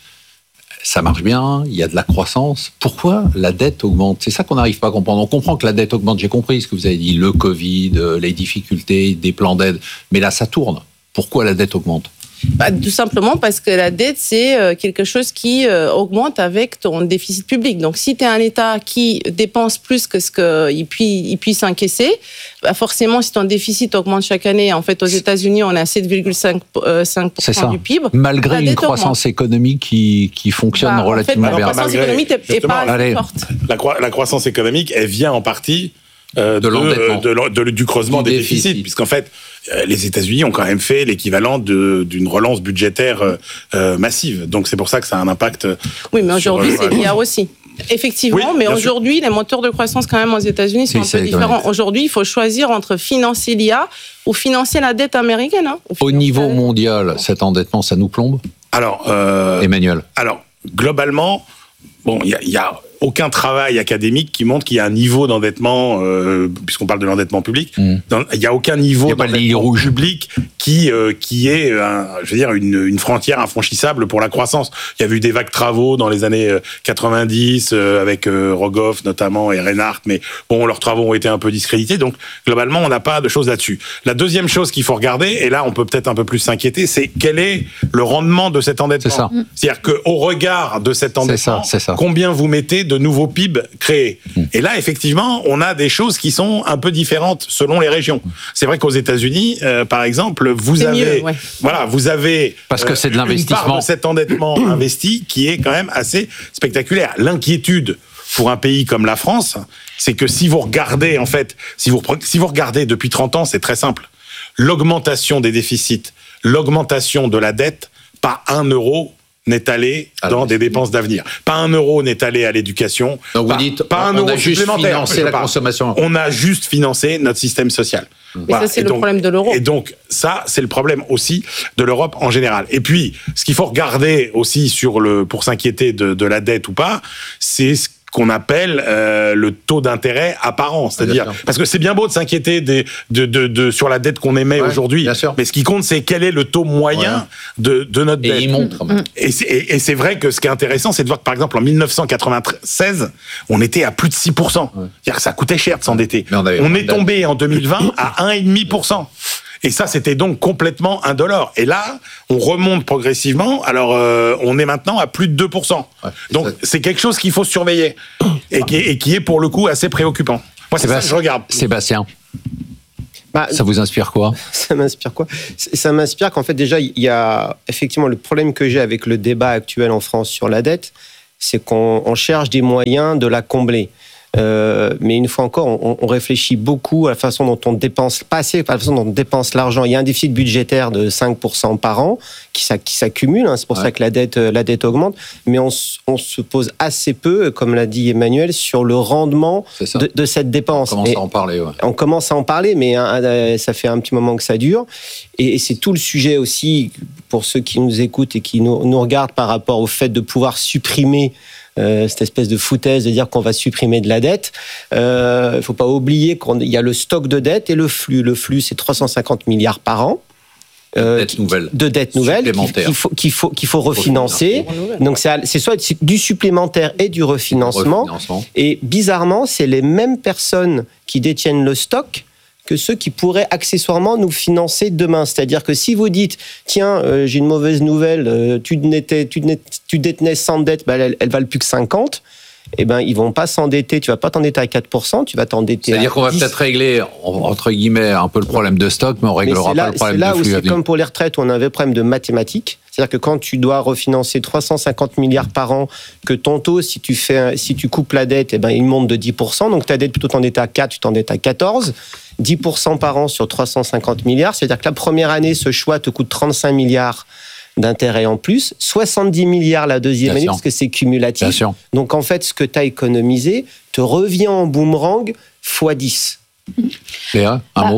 ça marche bien, il y a de la croissance. Pourquoi la dette augmente ? C'est ça qu'on n'arrive pas à comprendre. On comprend que la dette augmente. J'ai compris ce que vous avez dit, le Covid, les difficultés, des plans d'aide. Mais là, ça tourne. Pourquoi la dette augmente ? Bah, tout simplement parce que la dette, c'est quelque chose qui augmente avec ton déficit public. Donc, si tu es un État qui dépense plus que ce qu'il puisse, il puisse encaisser, bah forcément, si ton déficit augmente chaque année, en fait, aux États-Unis, on est à sept virgule cinq pour cent du P I B. Malgré une croissance augmente. économique qui, qui fonctionne bah, relativement en fait, bien. La croissance économique n'est pas assez forte. La, cro- la croissance économique, elle vient en partie Euh, de, de, de, de, du creusement du des déficit, déficits, puisqu'en fait, euh, les États-Unis ont quand même fait l'équivalent de, d'une relance budgétaire euh, massive. Donc c'est pour ça que ça a un impact. Oui, mais aujourd'hui, sur, c'est l'I A aussi. Effectivement, oui, mais aujourd'hui, sûr. les moteurs de croissance quand même aux États-Unis sont oui, un peu différents. Aujourd'hui, il faut choisir entre financer l'I A ou financer la dette américaine. Hein, Au niveau mondial, cet endettement, ça nous plombe ? Alors, euh, Emmanuel. Alors, globalement, bon, il y a, y a aucun travail académique qui montre qu'il y a un niveau d'endettement, euh, puisqu'on parle de l'endettement public, mmh. dans, il n'y a aucun niveau a d'endettement public qui, euh, qui est, un, je veux dire, une, une frontière infranchissable pour la croissance. Il y a eu des vagues travaux dans les années quatre-vingt-dix, euh, avec euh, Rogoff notamment et Reinhardt, mais bon, leurs travaux ont été un peu discrédités, donc globalement, on n'a pas de choses là-dessus. La deuxième chose qu'il faut regarder, et là, on peut peut-être un peu plus s'inquiéter, c'est quel est le rendement de cet endettement. C'est ça. C'est-à-dire qu'au regard de cet endettement, c'est ça, c'est ça. combien vous mettez de nouveaux P I B créés. Mmh. Et là, effectivement, on a des choses qui sont un peu différentes selon les régions. C'est vrai qu'aux États-Unis, euh, par exemple, vous c'est avez, mieux, ouais. voilà, vous avez parce que euh, c'est de l'investissement, une part de cet endettement investi qui est quand même assez spectaculaire. L'inquiétude pour un pays comme la France, c'est que si vous regardez, en fait, si vous si vous regardez depuis trente ans, c'est très simple. L'augmentation des déficits, l'augmentation de la dette, pas un euro n'est allé Alors, dans des dépenses d'avenir. Pas un euro n'est allé à l'éducation. Donc pas, vous dites, pas un on euro a juste supplémentaire. financé la Pas. consommation. On a juste financé notre système social. Mais voilà. ça, c'est Et le donc, problème de l'euro. Et donc, ça, c'est le problème aussi de l'Europe en général. Et puis, ce qu'il faut regarder aussi sur le, pour s'inquiéter de, de la dette ou pas, c'est ce qu'on appelle euh, le taux d'intérêt apparent, c'est-à-dire parce que c'est bien beau de s'inquiéter des, de, de, de sur la dette qu'on émet ouais, aujourd'hui, mais ce qui compte c'est quel est le taux moyen ouais. de, de notre dette. Et il monte. Quand même. Et, c'est, et, et c'est vrai que ce qui est intéressant, c'est de voir que par exemple en dix-neuf cent quatre-vingt-seize, on était à plus de six pour cent. Ouais. C'est-à-dire que ça coûtait cher de s'endetter. On, on est tombé en deux mille vingt à un virgule cinq pour cent. Et ça, c'était donc complètement indolore. Et là, on remonte progressivement. Alors, euh, on est maintenant à plus de deux pour cent. Ouais, donc, ça... c'est quelque chose qu'il faut surveiller et qui, est, et qui est, pour le coup, assez préoccupant. Moi, c'est ça que je regarde. Sébastien, bah, ça vous inspire quoi ? Ça m'inspire quoi ? Ça m'inspire qu'en fait, déjà, il y a effectivement le problème que j'ai avec le débat actuel en France sur la dette, c'est qu'on on cherche des moyens de la combler. Euh, mais une fois encore, on, on réfléchit beaucoup à la façon dont on dépense, pas assez, à la façon dont on dépense l'argent. Il y a un déficit budgétaire de cinq pour cent par an qui, qui s'accumule, hein, c'est pour ouais. ça que la dette, la dette augmente, mais on, on se pose assez peu, comme l'a dit Emmanuel, sur le rendement de, de cette dépense. On commence et à en parler. Ouais. On commence à en parler, mais hein, ça fait un petit moment que ça dure. Et, et c'est tout le sujet aussi, pour ceux qui nous écoutent et qui nous, nous regardent par rapport au fait de pouvoir supprimer Euh, cette espèce de foutaise de dire qu'on va supprimer de la dette. Il euh, ne faut pas oublier qu'il y a le stock de dette et le flux. Le flux, c'est trois cent cinquante milliards par an. Euh, dette nouvelle. De dettes nouvelles qu'il faut, qu'il faut, qu'il faut refinancer. Donc, c'est, c'est soit du supplémentaire et du refinancement. refinancement. Et bizarrement, c'est les mêmes personnes qui détiennent le stock que ceux qui pourraient accessoirement nous financer demain. C'est-à-dire que si vous dites, tiens, euh, j'ai une mauvaise nouvelle, euh, tu, n'étais, tu, tu détenais cent dettes, ben, elles, elles valent plus que cinquante, eh ben, ils vont pas s'endetter, tu vas pas t'endetter à quatre pour cent, tu vas t'endetter C'est-à-dire à qu'on va dix. Peut-être régler, entre guillemets, un peu le problème de stock, mais on réglera mais là, pas le problème de flux. C'est là où c'est comme pour les retraites, où on avait un problème de mathématiques. C'est-à-dire que quand tu dois refinancer trois cent cinquante milliards par an, que ton taux, si tu, fais, si tu coupes la dette, eh ben, il monte de dix pour cent. Donc ta dette, plutôt t'endetter à quatre, tu t'endettes à quatorze. dix pour cent par an sur trois cent cinquante milliards. C'est-à-dire que la première année, ce choix te coûte trente-cinq milliards d'intérêts en plus, soixante-dix milliards la deuxième Bien année, sûr. Parce que c'est cumulatif. Donc en fait, ce que tu as économisé te revient en boomerang fois dix. Léa, un bah, mot ?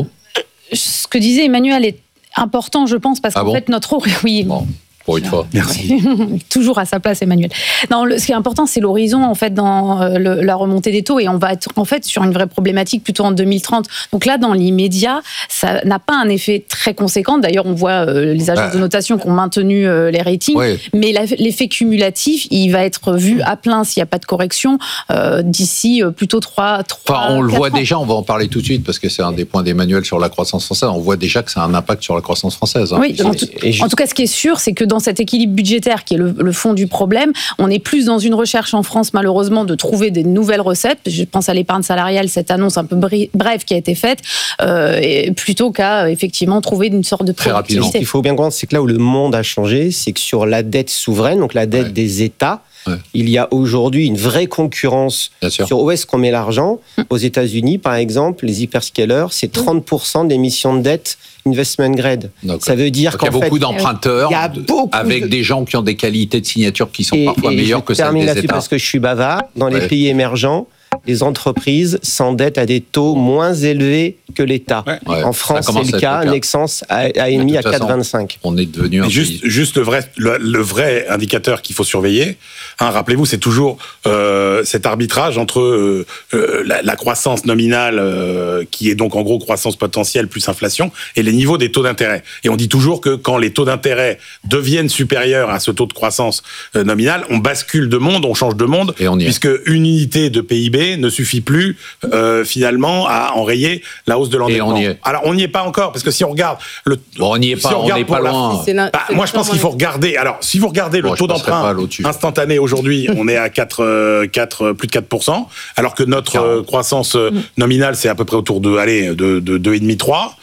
Ce que disait Emmanuel est important, je pense, parce ah qu'en bon fait, notre... Oui, bon. Pour une fois. Merci. Toujours à sa place, Emmanuel. Non, le, ce qui est important, c'est l'horizon, en fait, dans euh, le, la remontée des taux. Et on va être, en fait, sur une vraie problématique plutôt en deux mille trente. Donc là, dans l'immédiat, ça n'a pas un effet très conséquent. D'ailleurs, on voit euh, les agences bah. de notation qui ont maintenu euh, les ratings. Oui. Mais la, l'effet cumulatif, il va être vu à plein s'il n'y a pas de correction euh, d'ici euh, plutôt trois, trois Enfin, on le voit ans. déjà, on va en parler tout de suite, parce que c'est un des points d'Emmanuel sur la croissance française. On voit déjà que ça a un impact sur la croissance française. Hein. Oui, en tout, juste... en tout cas, ce qui est sûr, c'est que dans cet équilibre budgétaire qui est le, le fond du problème, on est plus dans une recherche en France, malheureusement, de trouver des nouvelles recettes. Je pense à l'épargne salariale, cette annonce un peu brève qui a été faite, euh, et plutôt qu'à effectivement trouver une sorte de productivité. Ce qu'il faut bien comprendre, c'est que là où le monde a changé, c'est que sur la dette souveraine, donc la dette ouais. des États, ouais. il y a aujourd'hui une vraie concurrence sur où est-ce qu'on met l'argent. Hum. Aux États-Unis, par exemple, les hyperscalers, c'est trente pour cent des émissions de dette investment grade. Donc, ça veut dire donc qu'en il y a beaucoup fait, d'emprunteurs il y a beaucoup avec de... des gens qui ont des qualités de signature qui sont et, parfois et meilleures que celles des États. États. Parce que je suis bavard. Dans ouais. les pays émergents, les entreprises s'endettent à des taux moins élevés que l'État. Ouais. Ouais. En France, c'est le cas. Nexens a, a émis à quatre virgule vingt-cinq. On est devenu un juste, pays. Juste le vrai, le, le vrai indicateur qu'il faut surveiller, hein, rappelez-vous, c'est toujours euh, cet arbitrage entre euh, euh, la, la croissance nominale, euh, qui est donc en gros croissance potentielle plus inflation, et les niveaux des taux d'intérêt. Et on dit toujours que quand les taux d'intérêt deviennent supérieurs à ce taux de croissance euh, nominale, on bascule de monde, on change de monde, et on puisque une unité de P I B ne suffit plus euh, finalement à enrayer la hausse de l'endettement. Et on y est. Alors on n'y est pas encore, parce que si on regarde le, bon, on n'y est pas, si on n'est pas loin. La, bah, moi je pense qu'il faut regarder. Alors si vous regardez le bon, taux d'emprunt instantané aujourd'hui, on est à quatre, quatre, plus de quatre pour cent, alors que notre euh, croissance euh, nominale c'est à peu près autour de, allez, de, de deux virgule cinq trois.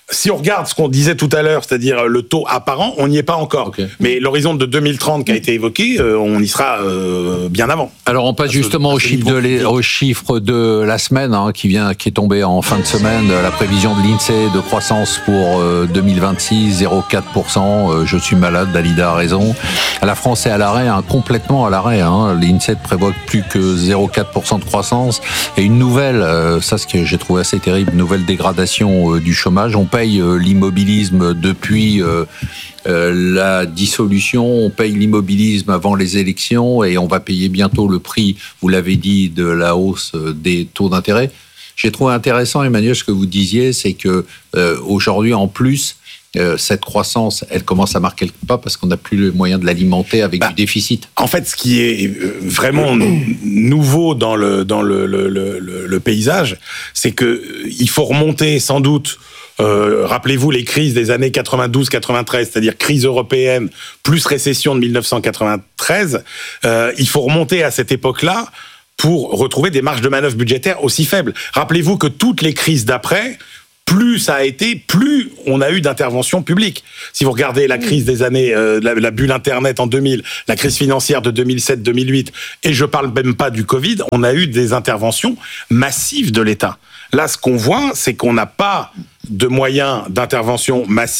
si on regarde ce qu'on disait tout à l'heure, c'est-à-dire le taux apparent, on n'y est pas encore. Okay. Mais l'horizon de deux mille trente qui a été évoqué, euh, on y sera euh, bien avant. Alors on passe à justement ce, au, chiffre de les, au chiffre de la semaine hein, qui vient, qui est tombé en fin de semaine. La prévision de l'INSEE de croissance pour euh, deux mille vingt-six, zéro virgule quatre pour cent. Euh, je suis malade, Dalida a raison. La France est à l'arrêt, hein, complètement à l'arrêt. Hein. L'INSEE prévoit plus que zéro virgule quatre pour cent de croissance. Et une nouvelle, euh, ça ce que j'ai trouvé assez terrible, nouvelle dégradation euh, du chômage. On paye euh, l'immobilisme depuis euh, euh, la dissolution, on paye l'immobilisme avant les élections et on va payer bientôt le prix, vous l'avez dit, de la hausse des taux d'intérêt. J'ai trouvé intéressant, Emmanuel, ce que vous disiez, c'est que euh, aujourd'hui, en plus, Euh, cette croissance, elle commence à marquer le pas parce qu'on n'a plus le moyen de l'alimenter avec bah, du déficit. En fait, ce qui est vraiment nouveau dans le, dans le, le, le, le paysage, c'est qu'il faut remonter sans doute, euh, rappelez-vous les crises des années quatre-vingt-douze quatre-vingt-treize, c'est-à-dire crise européenne plus récession de dix-neuf cent quatre-vingt-treize, euh, il faut remonter à cette époque-là pour retrouver des marges de manœuvre budgétaires aussi faibles. Rappelez-vous que toutes les crises d'après, plus ça a été, plus on a eu d'interventions publiques. Si vous regardez la crise des années, euh, la, la bulle Internet en deux mille, la crise financière de deux mille sept deux mille huit, et je parle même pas du Covid, on a eu des interventions massives de l'État. Là, ce qu'on voit, c'est qu'on n'a pas de moyens d'intervention massive